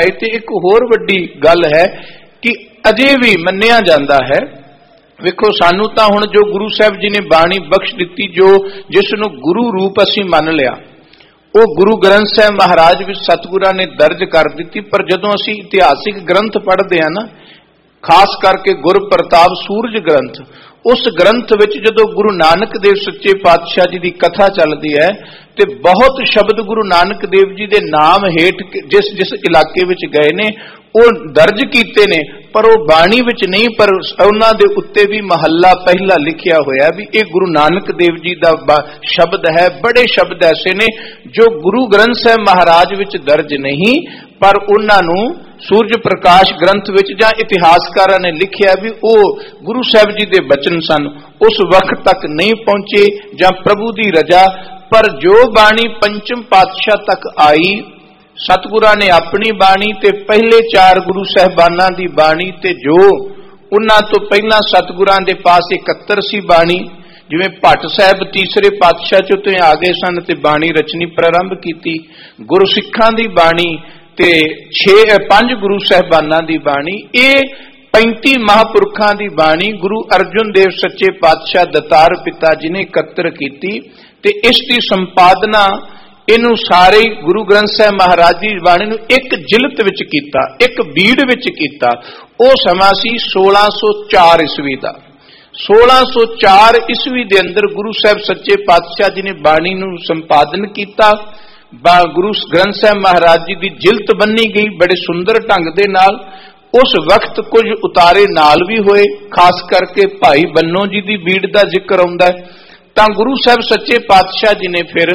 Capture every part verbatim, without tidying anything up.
ਤੇ ਇੱਕ ਹੋਰ ਵੱਡੀ ਗੱਲ ਹੈ ਕਿ ਅਜੇ ਵੀ ਮੰਨਿਆ ਜਾਂਦਾ ਹੈ, ਵੇਖੋ ਸਾਨੂੰ ਤਾਂ ਹੁਣ ਜੋ ਗੁਰੂ ਸਾਹਿਬ ਜੀ ਨੇ ਬਾਣੀ ਬਖਸ਼ ਦਿੱਤੀ, ਜੋ ਜਿਸ ਨੂੰ ਗੁਰੂ ਰੂਪ ਅਸੀਂ ਮੰਨ ਲਿਆ, ਉਹ ਗੁਰੂ ਗ੍ਰੰਥ ਸਾਹਿਬ ਮਹਾਰਾਜ ਵਿੱਚ ਸਤਿਗੁਰਾਂ ਨੇ ਦਰਜ ਕਰ ਦਿੱਤੀ। ਪਰ ਜਦੋਂ ਅਸੀਂ ਇਤਿਹਾਸਿਕ ਗ੍ਰੰਥ ਪੜ੍ਹਦੇ ਹਾਂ ਨਾ, ਖਾਸ ਕਰਕੇ ਗੁਰ ਪ੍ਰਤਾਪ ਸੂਰਜ ਗ੍ਰੰਥ, ਉਸ ਗ੍ਰੰਥ ਵਿੱਚ ਜਦੋਂ ਗੁਰੂ ਨਾਨਕ ਦੇਵ ਸੱਚੇ ਪਾਤਸ਼ਾਹ ਜੀ ਦੀ ਕਥਾ ਚੱਲਦੀ ਹੈ ਤੇ ਬਹੁਤ ਸ਼ਬਦ ਗੁਰੂ ਨਾਨਕ ਦੇਵ ਜੀ ਦੇ ਨਾਮ ਹੇਠ ਜਿਸ ਜਿਸ ਇਲਾਕੇ ਵਿੱਚ ਗਏ ਨੇ ਉਹ ਦਰਜ ਕੀਤੇ ਨੇ, ਪਰ ਉਹ ਬਾਣੀ ਵਿੱਚ ਨਹੀਂ, ਪਰ ਉਹਨਾਂ ਦੇ ਉੱਤੇ ਵੀ ਮਹੱਲਾ ਪਹਿਲਾ ਲਿਖਿਆ ਹੋਇਆ ਵੀ ਇਹ ਗੁਰੂ ਨਾਨਕ ਦੇਵ ਜੀ ਦਾ ਸ਼ਬਦ ਹੈ। ਬੜੇ ਸ਼ਬਦ ਐਸੇ ਨੇ ਜੋ ਗੁਰੂ ਗ੍ਰੰਥ ਸਾਹਿਬ ਮਹਾਰਾਜ ਵਿੱਚ ਦਰਜ ਨਹੀਂ, ਪਰ ਉਹਨਾਂ ਨੂੰ ਸੂਰਜ ਪ੍ਰਕਾਸ਼ ਗ੍ਰੰਥ ਵਿੱਚ ਜਾਂ ਇਤਿਹਾਸਕਾਰਾਂ ਨੇ ਲਿਖਿਆ ਵੀ ਉਹ ਗੁਰੂ ਸਾਹਿਬ ਜੀ ਦੇ ਬਚਨ ਸਨ। ਉਸ ਵਕਤ ਤੱਕ ਨਹੀਂ ਪਹੁੰਚੇ ਜਾਂ ਪ੍ਰਭੂ ਦੀ ਰਜ਼ਾ, ਪਰ ਜੋ ਬਾਣੀ ਪੰਚਮ ਪਾਤਸ਼ਾਹ ਤੱਕ ਆਈ, ਸਤਿਗੁਰਾਂ ਨੇ ਆਪਣੀ ਬਾਣੀ ਤੇ ਪਹਿਲੇ ਚਾਰ ਗੁਰੂ ਸਾਹਿਬਾਨਾਂ ਦੀ ਬਾਣੀ ਤੇ ਜੋ ਉਹਨਾਂ ਤੋਂ ਪਹਿਲਾਂ ਸਤਿਗੁਰਾਂ ਦੇ ਪਾਸ ਇਕੱਤਰ ਸੀ ਬਾਣੀ, ਜਿਵੇਂ ਭੱਟ ਸਾਹਿਬ ਤੀਸਰੇ ਪਾਤਸ਼ਾਹ ਚੋਂ ਤੇ ਆ ਗਏ ਸਨ ਤੇ ਬਾਣੀ ਰਚਨੀ ਪ੍ਰਾਰੰਭ ਕੀਤੀ, ਗੁਰਸਿੱਖਾਂ ਦੀ ਬਾਣੀ ਤੇ ਛੇ ਪੰਜ ਗੁਰੂ ਸਾਹਿਬਾਨਾਂ ਦੀ ਬਾਣੀ, ਇਹ ਪੈਂਤੀ ਮਹਾਂਪੁਰਖਾਂ ਦੀ ਬਾਣੀ ਗੁਰੂ ਅਰਜਨ ਦੇਵ ਸੱਚੇ ਪਾਤਸ਼ਾਹ ਦਤਾਰ ਪਿਤਾ ਜੀ ਨੇ ਇਕੱਤਰ ਕੀਤੀ ਤੇ ਇਸ ਦੀ ਸੰਪਾਦਨਾ ਇਹਨੂੰ ਸਾਰੇ ਗੁਰੂ ਗ੍ਰੰਥ ਸਾਹਿਬ ਮਹਾਰਾਜ ਦੀ ਬਾਣੀ ਨੂੰ ਇੱਕ ਜਿਲਤ ਵਿੱਚ ਕੀਤਾ, ਇੱਕ ਬੀੜ ਵਿੱਚ ਕੀਤਾ। ਉਹ ਸਮਾਂ ਸੀ ਸੋਲਾਂ ਸੌ ਚਾਰ ਈਸਵੀ ਦਾ। ਸੋਲਾਂ ਸੌ ਚਾਰ ਈਸਵੀ ਦੇ ਅੰਦਰ ਗੁਰੂ ਸਾਹਿਬ ਸੱਚੇ ਪਾਤਸ਼ਾਹ ਜੀ ਨੇ ਬਾਣੀ ਨੂੰ ਸੰਪਾਦਨ ਕੀਤਾ। ਗੁਰੂ ਗ੍ਰੰਥ ਸਾਹਿਬ ਮਹਾਰਾਜ ਜੀ ਦੀ ਜਿਲਤ ਬੰਨੀ ਗਈ ਬੜੇ ਸੁੰਦਰ ਢੰਗ ਦੇ ਨਾਲ। ਉਸ ਵਕਤ ਕੁਝ ਉਤਾਰੇ ਨਾਲ ਵੀ ਹੋਏ, ਖਾਸ ਕਰਕੇ ਭਾਈ ਬੰਨੋ ਜੀ ਦੀ ਬੀੜ ਦਾ ਜ਼ਿਕਰ ਆਉਂਦਾ ਹੈ। ਤਾਂ ਗੁਰੂ ਸਾਹਿਬ ਸੱਚੇ ਪਾਤਸ਼ਾਹ ਜੀ ਨੇ ਫਿਰ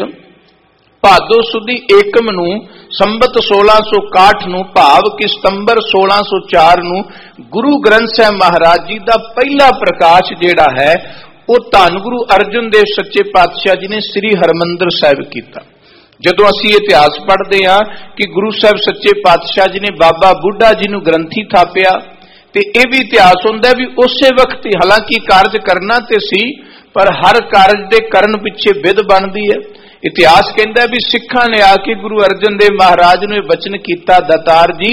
ਭਾਦੋ ਸੁਦੀ ਏਕਮ ਨੂੰ ਸੰਬਤ ਸੋਲਾਂ ਸੌ ਇਕਾਹਠ ਨੂੰ, ਭਾਵ ਕਿ ਸਤੰਬਰ ਸੋਲਾਂ ਸੌ ਚਾਰ ਨੂੰ ਗੁਰੂ ਗ੍ਰੰਥ ਸਾਹਿਬ ਮਹਾਰਾਜ ਜੀ ਦਾ ਪਹਿਲਾ ਪ੍ਰਕਾਸ਼ ਜਿਹੜਾ ਹੈ ਉਹ ਧੰਨ ਗੁਰੂ ਅਰਜਨ ਦੇਵ ਸੱਚੇ ਪਾਤਸ਼ਾਹ ਜੀ ਨੇ ਸ੍ਰੀ ਹਰਿਮੰਦਰ ਸਾਹਿਬ ਕੀਤਾ। ਜਦੋਂ ਅਸੀਂ ਇਤਿਹਾਸ ਪੜ੍ਹਦੇ ਹਾਂ ਕਿ ਗੁਰੂ ਸਾਹਿਬ ਸੱਚੇ ਪਾਤਸ਼ਾਹ ਜੀ ਨੇ ਬਾਬਾ ਬੁੱਢਾ ਜੀ ਨੂੰ ਗ੍ਰੰਥੀ ਥਾਪਿਆ, ਤੇ ਇਹ ਵੀ ਇਤਿਹਾਸ ਹੁੰਦਾ ਵੀ ਉਸੇ ਵਕਤ ਹੀ, ਹਾਲਾਂਕਿ ਕਾਰਜ ਕਰਨਾ ਤੇ ਸੀ, ਪਰ ਹਰ ਕਾਰਜ ਦੇ ਕਰਨ ਪਿੱਛੇ ਵਿਧ ਬਣਦੀ ਹੈ। ਇਤਿਹਾਸ ਕਹਿੰਦਾ ਵੀ ਸਿੱਖਾਂ ਨੇ ਆ ਕੇ ਗੁਰੂ ਅਰਜਨ ਦੇਵ ਮਹਾਰਾਜ ਨੂੰ ਇਹ ਬਚਨ ਕੀਤਾ, ਦਤਾਰ ਜੀ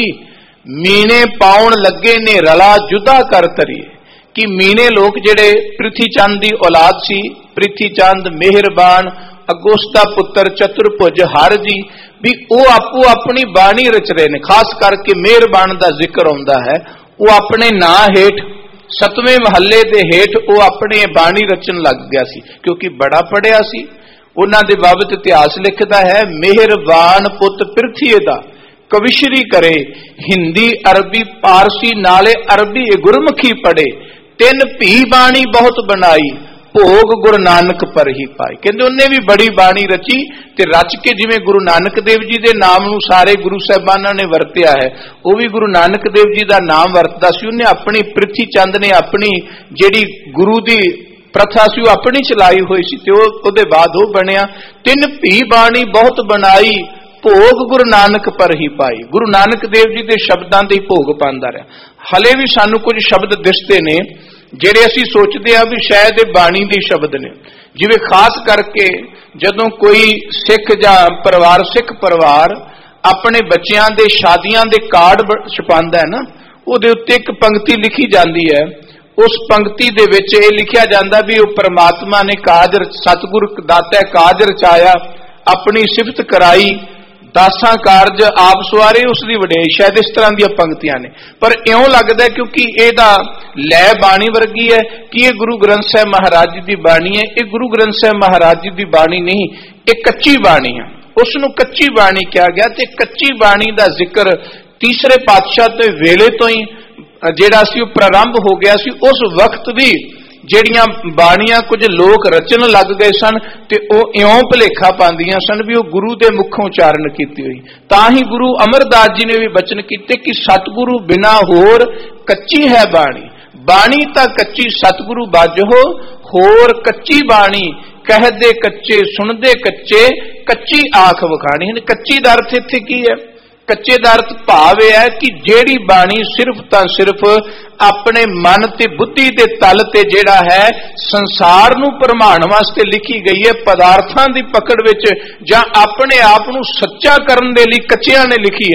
ਮੀਣੇ ਪਾਉਣ ਲੱਗੇ ਨੇ ਰਲਾ ਜੁਦਾ ਕਰ ਤਰੀਏ, ਕਿ ਮੀਣੇ ਲੋਕ ਜਿਹੜੇ ਪ੍ਰਿਥੀ ਚੰਦ ਦੀ ਔਲਾਦ ਸੀ, ਪ੍ਰਿਥੀ ਚੰਦ ਮਿਹਰਬਾਨ ਅਗੋਸਤਾ ਪੁੱਤਰ ਚਤੁਰਭੁਜ ਹਰ ਜੀ, ਵੀ ਉਹ ਆਪੋ ਆਪਣੀ ਬਾਣੀ ਰਚ ਰਹੇ ਨੇ। ਖਾਸ ਕਰਕੇ ਮਿਹਰਬਾਨ ਦਾ ਜ਼ਿਕਰ ਆਉਂਦਾ ਹੈ, ਉਹ ਆਪਣੇ ਨਾਂ ਹੇਠ ਸਤਵੇਂ ਮਹੱਲੇ ਦੇ ਹੇਠ ਉਹ ਆਪਣੀ ਬਾਣੀ ਰਚਣ ਲੱਗ ਗਿਆ ਸੀ, ਕਿਉਂਕਿ ਬੜਾ ਪੜਿਆ ਸੀ। ਉਹਨਾਂ ਦੇ ਬਾਬਤ ਇਤਿਹਾਸ ਲਿਖਦਾ ਹੈ, ਮਿਹਰਬਾਨ ਪੁੱਤ ਪ੍ਰਿਥੀ ਦਾ ਕਵਿਸ਼ਰੀ ਕਰੇ, ਹਿੰਦੀ ਅਰਬੀ ਪਾਰਸੀ ਨਾਲੇ ਅਰਬੀ ਗੁਰਮੁਖੀ ਪੜੇ, ਤਿੰਨ ਭੀ ਬਾਣੀ ਬਹੁਤ ਬਣਾਈ, ਭੋਗ ਗੁਰੂ ਨਾਨਕ ਪਰ ਹੀ ਪਾਈ। ਕਹਿੰਦੇ ਉਹਨੇ ਵੀ ਬੜੀ ਬਾਣੀ ਰਚੀ ਤੇ ਰਚ ਕੇ ਜਿਵੇਂ ਗੁਰੂ ਨਾਨਕ ਦੇਵ ਜੀ ਦੇ ਨਾਮ ਨੂੰ ਸਾਰੇ ਗੁਰੂ ਸਾਹਿਬਾਨਾਂ ਨੇ ਵਰਤਿਆ ਹੈ, ਉਹ ਵੀ ਗੁਰੂ ਨਾਨਕ ਦੇਵ ਜੀ ਦਾ ਨਾਮ ਵਰਤਦਾ ਸੀ। ਉਹਨੇ ਆਪਣੀ ਪ੍ਰਿਥੀ ਚੰਦ ਨੇ ਆਪਣੀ ਜਿਹੜੀ ਗੁਰੂ ਦੀ ਪ੍ਰਥਾ ਸੀ ਉਹ ਆਪਣੀ ਚਲਾਈ ਹੋਈ ਸੀ ਤੇ ਉਹ ਉਹਦੇ ਬਾਅਦ ਉਹ ਬਣਿਆ। ਤਿੰਨ ਭੀ ਬਾਣੀ ਬਹੁਤ ਬਣਾਈ, ਭੋਗ ਗੁਰੂ ਨਾਨਕ ਪਰ ਹੀ ਪਾਈ। ਗੁਰੂ ਨਾਨਕ ਦੇਵ ਜੀ ਦੇ ਸ਼ਬਦਾਂ ਦੇ ਭੋਗ ਪਾਉਂਦਾ ਰਿਹਾ। ਹਲੇ ਵੀ ਸਾਨੂੰ ਕੁਝ ਸ਼ਬਦ ਦਿਸਦੇ ਨੇ ਜਿਹੜੇ ਅਸੀਂ ਸੋਚਦੇ ਆ ਵੀ ਸ਼ਾਇਦ ਇਹ ਬਾਣੀ ਦੇ ਸ਼ਬਦ ਨੇ। ਜਿਵੇਂ ਖਾਸ ਕਰਕੇ ਜਦੋਂ ਕੋਈ ਸਿੱਖ ਜਾਂ ਪਰਿਵਾਰ ਸਿੱਖ ਪਰਿਵਾਰ ਆਪਣੇ ਬੱਚਿਆਂ ਦੇ ਸ਼ਾਦੀਆਂ ਦੇ ਕਾਰਡ ਛਪਾਉਂਦਾ ਹੈ ਨਾ, ਉਹਦੇ ਉੱਤੇ ਇੱਕ ਪੰਕਤੀ ਲਿਖੀ ਜਾਂਦੀ ਹੈ। ਉਸ ਪੰਕਤੀ ਦੇ ਵਿੱਚ ਇਹ ਲਿਖਿਆ ਜਾਂਦਾ ਵੀ ਉਹ ਪਰਮਾਤਮਾ ਨੇ ਕਾਜ, ਸਤਿਗੁਰ ਦਾਤਾ ਕਾਜ ਰਚਾਇਆ, ਆਪਣੀ ਸਿਫਤ ਕਰਾਈ, ਦਾਸਾਂ ਕਾਰਜ ਆਪ ਸਵਾਰੇ, ਉਸ ਦੀ ਵਡਿਆਈ। ਸ਼ਾਇਦ ਇਸ ਤਰ੍ਹਾਂ ਦੀਆਂ ਪੰਕਤੀਆਂ ਨੇ, ਪਰ ਇਉਂ ਲੱਗਦਾ ਕਿਉਂਕਿ ਇਹਦਾ ਲੈ ਬਾਣੀ ਵਰਗੀ ਹੈ ਕਿ ਇਹ ਗੁਰੂ ਗ੍ਰੰਥ ਸਾਹਿਬ ਮਹਾਰਾਜ ਜੀ ਦੀ ਬਾਣੀ ਹੈ। ਇਹ ਗੁਰੂ ਗ੍ਰੰਥ ਸਾਹਿਬ ਮਹਾਰਾਜ ਜੀ ਦੀ ਬਾਣੀ ਨਹੀਂ, ਇਹ ਕੱਚੀ ਬਾਣੀ ਹੈ। ਉਸ ਨੂੰ ਕੱਚੀ ਬਾਣੀ ਕਿਹਾ ਗਿਆ ਤੇ ਕੱਚੀ ਬਾਣੀ ਦਾ ਜ਼ਿਕਰ ਤੀਸਰੇ ਪਾਤਸ਼ਾਹ ਦੇ ਵੇਲੇ ਤੋਂ ਹੀ ਜਿਹੜਾ ਸੀ ਉਹ ਪ੍ਰਾਰੰਭ ਹੋ ਗਿਆ ਸੀ। ਉਸ ਵਕਤ ਵੀ ਜਿਹੜੀਆਂ ਬਾਣੀਆਂ ਕੁਝ ਲੋਕ ਰਚਨ ਲੱਗ ਗਏ ਸਨ ਤੇ ਉਹ ਇਉਂ ਭੁਲੇਖਾ ਪਾਉਂਦੀਆਂ ਸਨ ਵੀ ਉਹ ਗੁਰੂ ਦੇ ਮੁਖੋਂ ਉਚਾਰਨ ਕੀਤੀ ਹੋਈ। ਤਾਂ ਹੀ ਗੁਰੂ ਅਮਰਦਾਸ ਜੀ ਨੇ ਵੀ ਬਚਨ ਕੀਤੇ ਕਿ ਸਤਿਗੁਰੂ ਬਿਨਾ ਹੋਰ ਕੱਚੀ ਹੈ ਬਾਣੀ, ਬਾਣੀ ਤਾਂ ਕੱਚੀ ਸਤਿਗੁਰੂ ਬਾਝੋ ਹੋਰ ਕੱਚੀ ਬਾਣੀ, ਕਹਦੇ ਕੱਚੇ ਸੁਣਦੇ ਕੱਚੇ, ਕੱਚੀ ਆਖ ਵਿਖਾਣੀ। ਕੱਚੀ ਦਾ ਅਰਥ ਇੱਥੇ ਕੀ ਹੈ? ਕੱਚੇ ਦਾ ਅਰਥ ਭਾਵ ਇਹ ਹੈ ਕਿ ਜਿਹੜੀ ਬਾਣੀ ਸਿਰਫ ਤਾਂ ਸਿਰਫ ਆਪਣੇ ਮਨ ਤੇ ਬੁੱਧੀ ਦੇ ਤਲ ਤੇ ਜਿਹੜਾ ਹੈ ਸੰਸਾਰ ਨੂੰ ਭਰਮਾਉਣ ਵਾਸਤੇ ਲਿਖੀ ਗਈ ਹੈ, ਪਦਾਰਥਾਂ ਦੀ ਪਕੜ ਵਿੱਚ ਜਾਂ ਆਪਣੇ ਆਪ ਨੂੰ ਸੱਚਾ ਕਰਨ ਦੇ ਲਈ ਕੱਚਿਆਂ ਨੇ ਲਿਖੀ ਹੈ,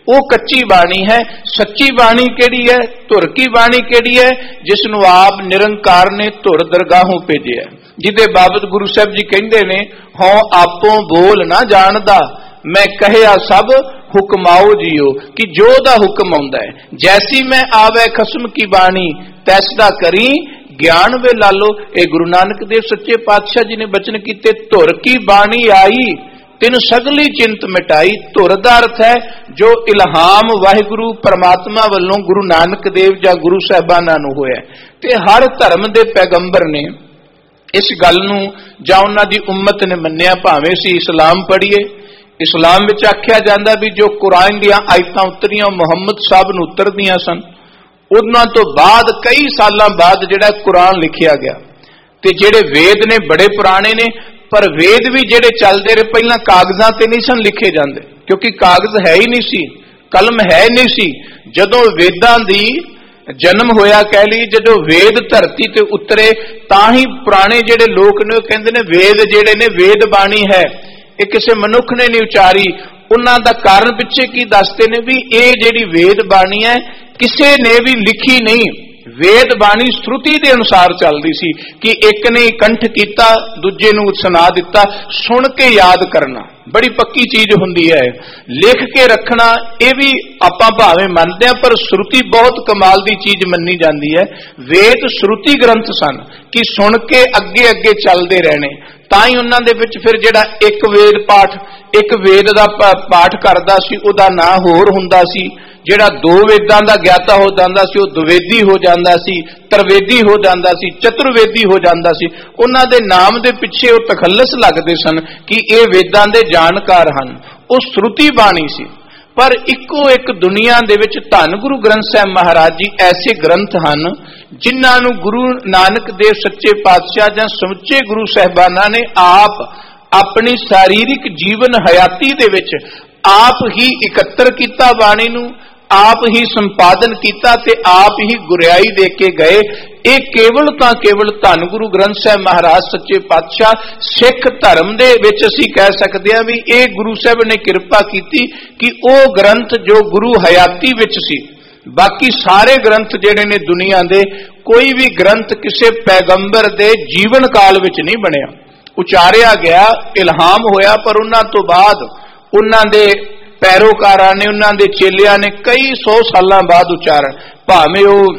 वो कच्ची बाणी है। सच्ची बाणी केड़ी है, धुर की बाणी केड़ी है, जिसनों आप निरंकार ने धुर दरगाहों भेजे है, जिदे बाबत गुरु साहब जी कहते ने, हों आपों बोल ना जानदा, मैं कहया सब हुक्माओ जियो, कि जो दा हुक्म आउंदा है, जैसी मैं आवे खसम की बाणी तैसदा करी ज्ञान वे लालो। ए गुरु नानक देव सच्चे पातशाह जी ने बचन कीते, धुर की बाणी आई तिन सगली चिंत मिटाई। धुर दा अर्थ है जो इल्हाम वाहिगुरु परमात्मा वालों गुरु नानक देव जां गुरु साहिबाना नूं होया। ते हर धर्म दे पैगंबर ने इस गल नूं जां उन्हां दी उम्मत ने मन्निया, भावें सी इस्लाम पढ़िए, इस्लाम विच आख्या जांदा भी जो कुरान दीआं आयतां उतरियां मुहम्मद साहब नूं उतरदियां सन, उन्हां तो बाद कई सालां बाद जिहड़ा कुरान लिखिया गया। ते जिहड़े वेद ने बड़े पुराने ने, पर वेद भी जिहड़े चलदे रहे पहलां कागजां ते नहीं सन लिखे जांदे, क्योंकि कागज है ही नहीं सी, कलम है नहीं सी। जदों वेदां दी जन्म होया, कह ली जदों वेद धरती ते उतरे, तां ही पुराने जिहड़े लोक ने कहंदे ने वेद जिहड़े ने वेद बाणी है, ये किसी मनुख ने नहीं उचारी। उन्हां दा कारण पिछे की दसदे ने भी ये जिहड़ी वेद बाणी है किसी ने भी लिखी नहीं, वेद बाणी श्रुति के अनुसार चलती सी कि एक ने कंठ किया दूजे नूं सुना दिता। सुन के याद करना बड़ी पक्की चीज हुंदी है, लिख के रखना ये भी आपां भावें मनदे हां, पर श्रुति बहुत कमाल दी चीज मन्नी जाती है। वेद श्रुति ग्रंथ सन कि सुन के अगे अगे चलते रहने, तां ही उन्हां दे विच फिर जिहड़ा एक वेद पाठ एक वेद दा पाठ करदा सी उहदा नां होर हुंदा सी, जिहड़ा दो वेदां दा ज्ञाता हो जांदा सी वो द्विवेदी हो जांदा सी, त्रिवेदी हो जांदा सी, चतुर्वेदी हो जांदा सी। उन्हां दे नाम दे पिछे वो तखल्लस लगदे सन कि ये वेदां दे जानकार हन, वो श्रुति बाणी सी। पर इको एक दुनिया दे विच धन गुरु ग्रंथ साहिब महाराज जी ऐसे ग्रंथ हन जिन्हां नूं गुरु नानक देव सच्चे पातशाह जां समुचे गुरु साहिबाना ने आप अपनी शारीरिक जीवन हयाती दे विच आप ही इकत्तर कीता, बाणी नूं आप ही संपादन किया ते आप ही गुरियाई दे के गए। ये केवल तां केवल धन गुरु ग्रंथ साहिब महाराज सच्चे पातशाह सिख धर्म दे विच असीं कह सकदे हां भी ये गुरु साहिब ने किरपा कीती कि वो ग्रंथ जो गुरु हयाती विच सी। बाकी सारे ग्रंथ जिहड़े ने दुनिया दे कोई भी ग्रंथ किसी पैगंबर दे जीवन काल विच नहीं बनिया, उचारिया गया, इल्हाम होया, पर उन्हां तो बाद उन्हां दे पैरोकारां ने उन्हां दे चेलियां ने कई सौ सालां बाद उचारण, भावें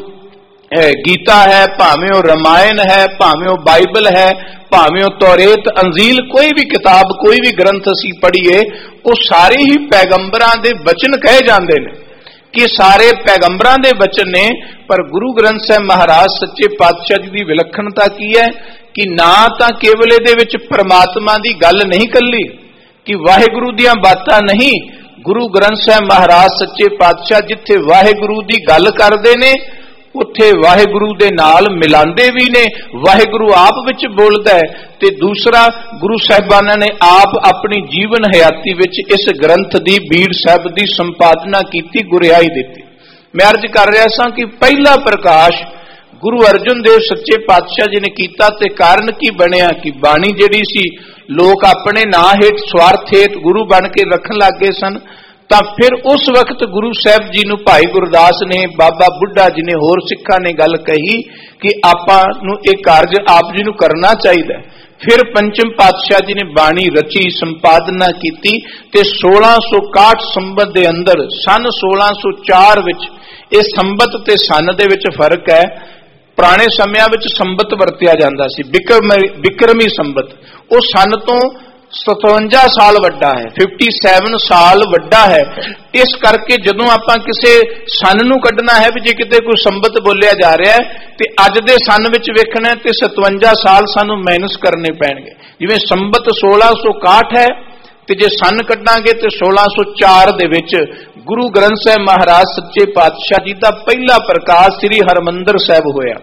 वो गीता है, भावें वो रामायण है, भावें वो बाइबल है, भावें वो तौरेत अंजील, कोई भी किताब कोई भी ग्रंथ असीं पढ़ीए वो सारे ही पैगंबरां दे वचन कहे जांदे ने कि सारे पैगंबरां दे वचन ने। पर गुरु ग्रंथ साहिब महाराज सच्चे पातशाह जी दी विलक्षणता की है कि ना तां केवल इहदे विच परमात्मा दी गल नहीं कल्ली कि वाहिगुरु दीआं बातां नहीं, गुरु ग्रंथ साहिब महाराज सच्चे पातशाह जिथे वाहिगुरु दी गल करदे ने उत्थे वाहिगुरु दे नाल मिलांदे भी ने, वाहिगुरु आप विच बोलदा है। ते दूसरा गुरु साहिबाना ने आप अपनी जीवन हयाती विच इस ग्रंथ दी बीड़ साहिब दी संपादना कीती, गुरियाई दित्ती। मैं अर्ज कर रहा सां कि पहला प्रकाश गुरु अर्जन देव सच्चे पातशाह जी ने कीता ते कारण की बनिया कि बाणी जिहड़ी सी लोग अपने नां हेठ स्वार्थ हेठ गुरु बन के रखन लग गए सन। तां फिर उस वक्त गुरु साहब जी नूं भाई गुरदास ने, बाबा बुढ़ा जी ने, होर सिक्खां ने गल कही कि आपां नूं इह कारज आप जी नूं करना चाहिए। फिर पंचम पातशाह जी ने बाणी रची, संपादना की ते सोलह सौ इकाहठ संबत दे अंदर सन सोलह सौ चार विच इह संबत ते सन दे विच फर्क है। पुराने समयां विच संबत वरतिया जांदा सी, बिक्रमी बिक्रमी संबत, वो सन तो सतवंजा साल वड्डा है, सत्तावन साल वड्डा है। इस करके जदों आपां किसे सन नूं कढना है भी जे किते कोई संबत बोलिया जा रहा है ते अज दे सन विच वेखना ते सतवंजा साल सानूं माइनस करने पैणगे। जिवें संबत सोलह सौ इकाहठ है ते जे सन कढांगे ते सोलह सौ चार दे विच गुरु ग्रंथ साहिब महाराज सच्चे पातशाह जी का पहला प्रकाश श्री हरमंदर साहिब होया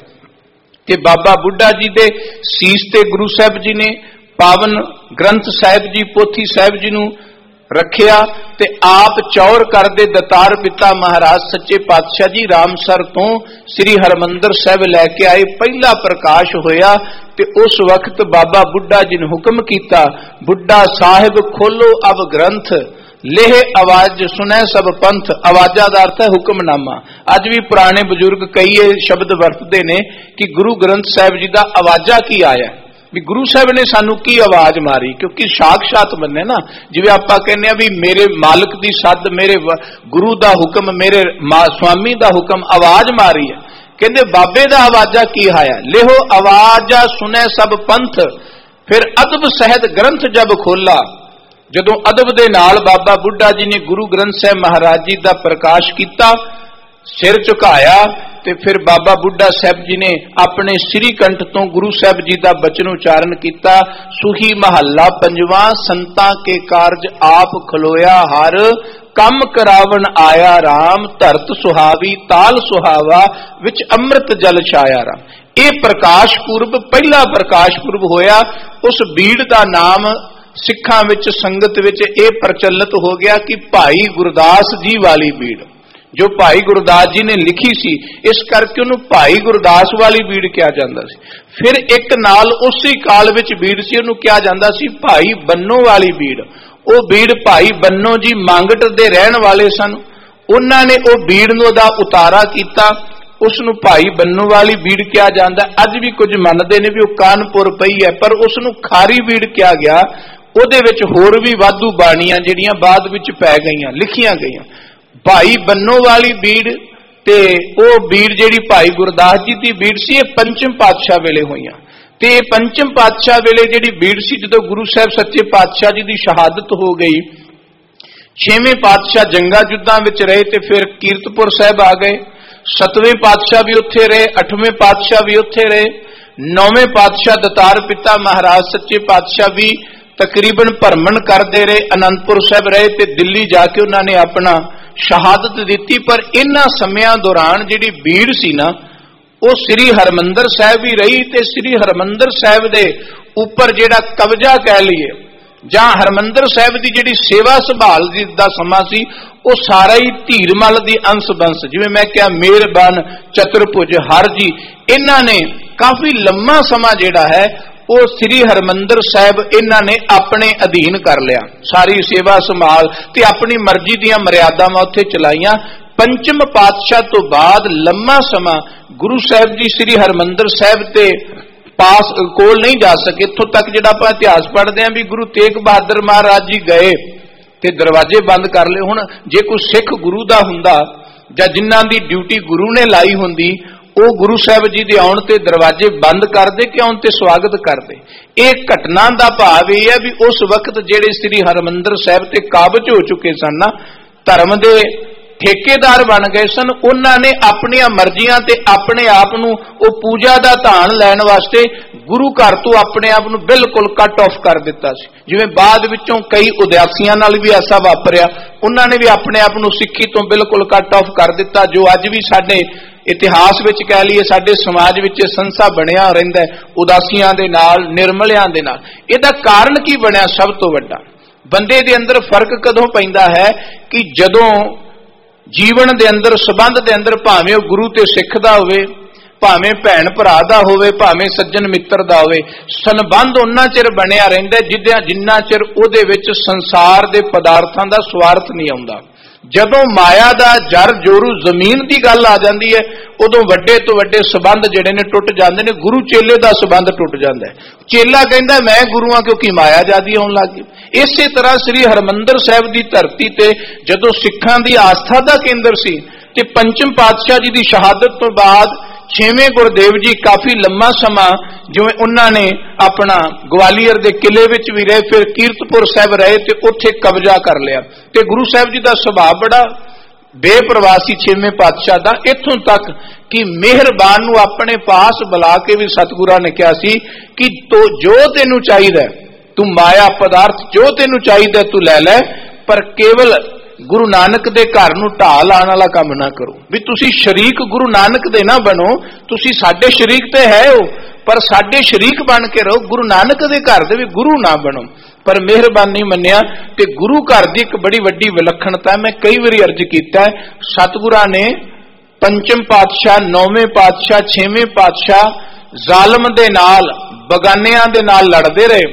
ते बाबा बुढ़ा जी दे सीस ते गुरु साहिब जी ने पावन ग्रंथ साहिब जी पोथी साहिब जी नूं रखिया ते आप चौर करदे दतार पिता महाराज सच्चे पातशाह जी रामसर तो श्री हरमंदर साहिब लैके आए। पहला प्रकाश होया ते उस वक्त बाबा बुढ़ा जी ने हुक्म किया, बुढ़ा साहिब खोलो अब ग्रंथ, लेह आवाज सुनै सब पंथ, आवाजा का अर्थ है हुक्मनामा। अज भी पुराने बजुर्ग कई शब्द वरतते ने कि गुरु ग्रंथ साहिब जी का आवाजा की आया, भी गुरु साहब ने सानू की आवाज मारी, क्योंकि साक्षात बने ना, जिवें आपां कहने भी मेरे मालिक दी सद, मेरे गुरु दा हुक्म, मेरे स्वामी दा हुक्म, आवाज मारी है। कहते बाबे दा आवाजा की आया, लेहो आवाजा सुनै सब पंथ, फिर अदब सहित ग्रंथ जब खोला। जदों अदब दे नाल बाबा बुढ़ा जी ने गुरु ग्रंथ साहिब महाराज जी का प्रकाश किया, सिर झुकाया, ते फिर बाबा बुढ़ा साहब जी ने अपने श्रीकंठ तो गुरु साहब जी का बचन उच्चारण किया। सुही महला पंजवा, संतां के कारज आप खलोया हर, कम करावन आया राम, धरत सुहावी ताल सुहावा, विच अमृत जल छाया राम। ये प्रकाश पुरब पहला प्रकाश पुरब होया। उस बीड़ का नाम सिखां विच संगत विच ये प्रचलित हो गया कि भाई गुरदास जी वाली बीड़, जो भाई गुरदास जी ने लिखी सी, इस करके उन्होंने भाई गुरदास वाली बीड़ कहा जाता सी। फिर एक नाल उसी काल विच बीड़ सी, उन्होंने कहा जाता सी भाई बन्नो वाली बीड़। वो बीड़ भाई बन्नो जी मांगट दे रहन वाले सन, उन्होंने वो बीड़ दा उतारा किया, उसनू भाई बन्नो वाली बीड़ कहा जाता। अज भी कुछ मनते ने भी वो कानपुर पई है, पर उसनू खारी बीड़ कहा गया। ਉਹਦੇ ਵਿੱਚ होर भी वाधू बाणियां ਜਿਹੜੀਆਂ बाद विच पै गईयां, लिखियां गईयां। भाई बन्नो वाली बीड़ ते ਉਹ बीड़ ਜਿਹੜੀ भाई गुरदास जी की बीड़ सी, ये पंचम पातशाह वेले होईयां। ते पंचम पातशाह वेले ਜਿਹੜੀ बीड़ सी, ਜਦੋਂ गुरु साहब सच्चे पातशाह जी की शहादत हो गई, छेवें पातशाह जंगा युद्धां विच रहे, ते फिर कीरतपुर साहब आ गए। सतवें पातशाह भी उत्थे रहे, अठवें पातशाह भी उत्थे रहे, नौवें पातशाह दतार पिता महाराज सच्चे पातशाह भी तकरीबन भरमण करते रहे, आनंदपुर साहब रहे, ते दिल्ली जाके उन्होंने अपना शहादत दी। पर इन्हां समयां दौरान जिहड़ी भीड़ सी ना, वो श्री हरमंदर साहब ही रही, ते श्री हरमंदर साहब दे उपर जिहड़ा कब्जा कह लीए, जां हरमंदर साहब की जिहड़ी सेवा संभाल दा समा सी, वो सारा ही धीरमल दी अंश बंश, जिवें मैं क्या मेहरबान चतुरभुज हर जी, इन्हां ने काफी लम्मा समा जिहड़ा है वो श्री हरमंदर साहब इन्हां ने अपने अधीन कर लिया, सारी सेवा संभाल ते अपनी मर्जी दीयां मर्यादावां उत्थे चलाईयां। पंचम पातशाह तो बाद लम्मा समा गुरु साहब जी श्री हरमंदर साहब ते पास कोल नहीं जा सके। इत्थों तक जिहड़ा आपां इतिहास पढ़दे हां भी गुरु तेग बहादुर महाराज जी गए ते दरवाजे बंद कर लए। हुण जे कोई सिख गुरु दा हुंदा जां जिन्हां दी ड्यूटी गुरु ने लाई हुंदी, वो गुरु साहब जी दे आउण ते दरवाजे बंद कर दे कि आउण ते स्वागत करते। एक घटना का भाव यह है भी उस वक्त जेड़े श्री हरमंदर साहब ते काबज हो चुके सन ना, धर्म दे ठेकेदार बन गए सन, उन्होंने अपनी मर्जियां ते अपने आप नूं वो पूजा का धान लैण वास्ते गुरु घर तो अपने आप नूं बिल्कुल कट ऑफ कर दिता सी। जिवें बाद विचों कई उदासियां नाल भी ऐसा वापरिया, उन्होंने भी अपने आप नूं सिੱਖੀ तो बिल्कुल कट ऑफ कर दिता, जो अज भी साडे इतिहास विच कह लीए साडे समाज विच संसा बनिया रहिंदा है, उदासियां दे नाल, निर्मलियां दे नाल। इहदा कारण की बनिया? सब तो वड्डा बंदे दे अंदर फर्क कदों पैंदा है कि जदों जीवन दे अंदर संबंध दे अंदर भावें गुरु ते सिख दा होवे, भावें भैण भरा दा होवे, भावें सज्जन मित्र दा होवे, संबंध उन्ना चिर बनिया रहिंदा जिद्दां जिन्ना चिर उहदे विच संसार दे पदार्थां दा स्वार्थ नहीं आउंदा। जदों माया दा जर जोरू जमीन की गल आ जाती है, उदों वड्डे तो वड्डे संबंध जिहड़े ने टुट जाते हैं। गुरु चेले का संबंध टुट जाता है। चेला कहता मैं गुरु हाँ क्योंकि माया जादी आउण लग गई। इस तरह श्री हरमंदर साहब की धरती ते जदों सिखां दी आस्था का केंद्र सी, ते पंचम पातशाह जी की शहादत तो बाद छेवें गुरदेव जी काफी लम्मा समा जिवें उन्होंने अपना ग्वालियर के किले विच भी रहे, फिर कीरतपुर साहब रहे, ते उत्थे कब्जा कर लिया। ते गुरु साहब जी का सुभाव बड़ा बेप्रवासी छेवें पातशाह का, इत्थों तक कि मेहरबान नूं अपने पास बुला के भी सतगुरां ने कहा सी कि तो जो तेनू चाहिए तू माया पदार्थ जो तेनू चाहिए तू लै लै, पर केवल गुरु नानक दे घर नूं ढा लाण वाला काम ना करो। भी तुसी शरीक गुरु नानक दे ना बनो, तुसी साडे शरीक ते है हो, पर साडे शरीक बन के रहो। गुरु नानक दे घर दे भी गुरु ना बनो। पर मेहरबानी मन्निया ते गुरु घर दी एक बड़ी वड्डी विलक्षणता, मैं कई बारी अर्ज कीता है, सतगुरां ने पंचम पातशाह, नौवें पातशाह, छेवें पातशाह जालम दे नाल, बगानियां दे नाल लड़दे रहे,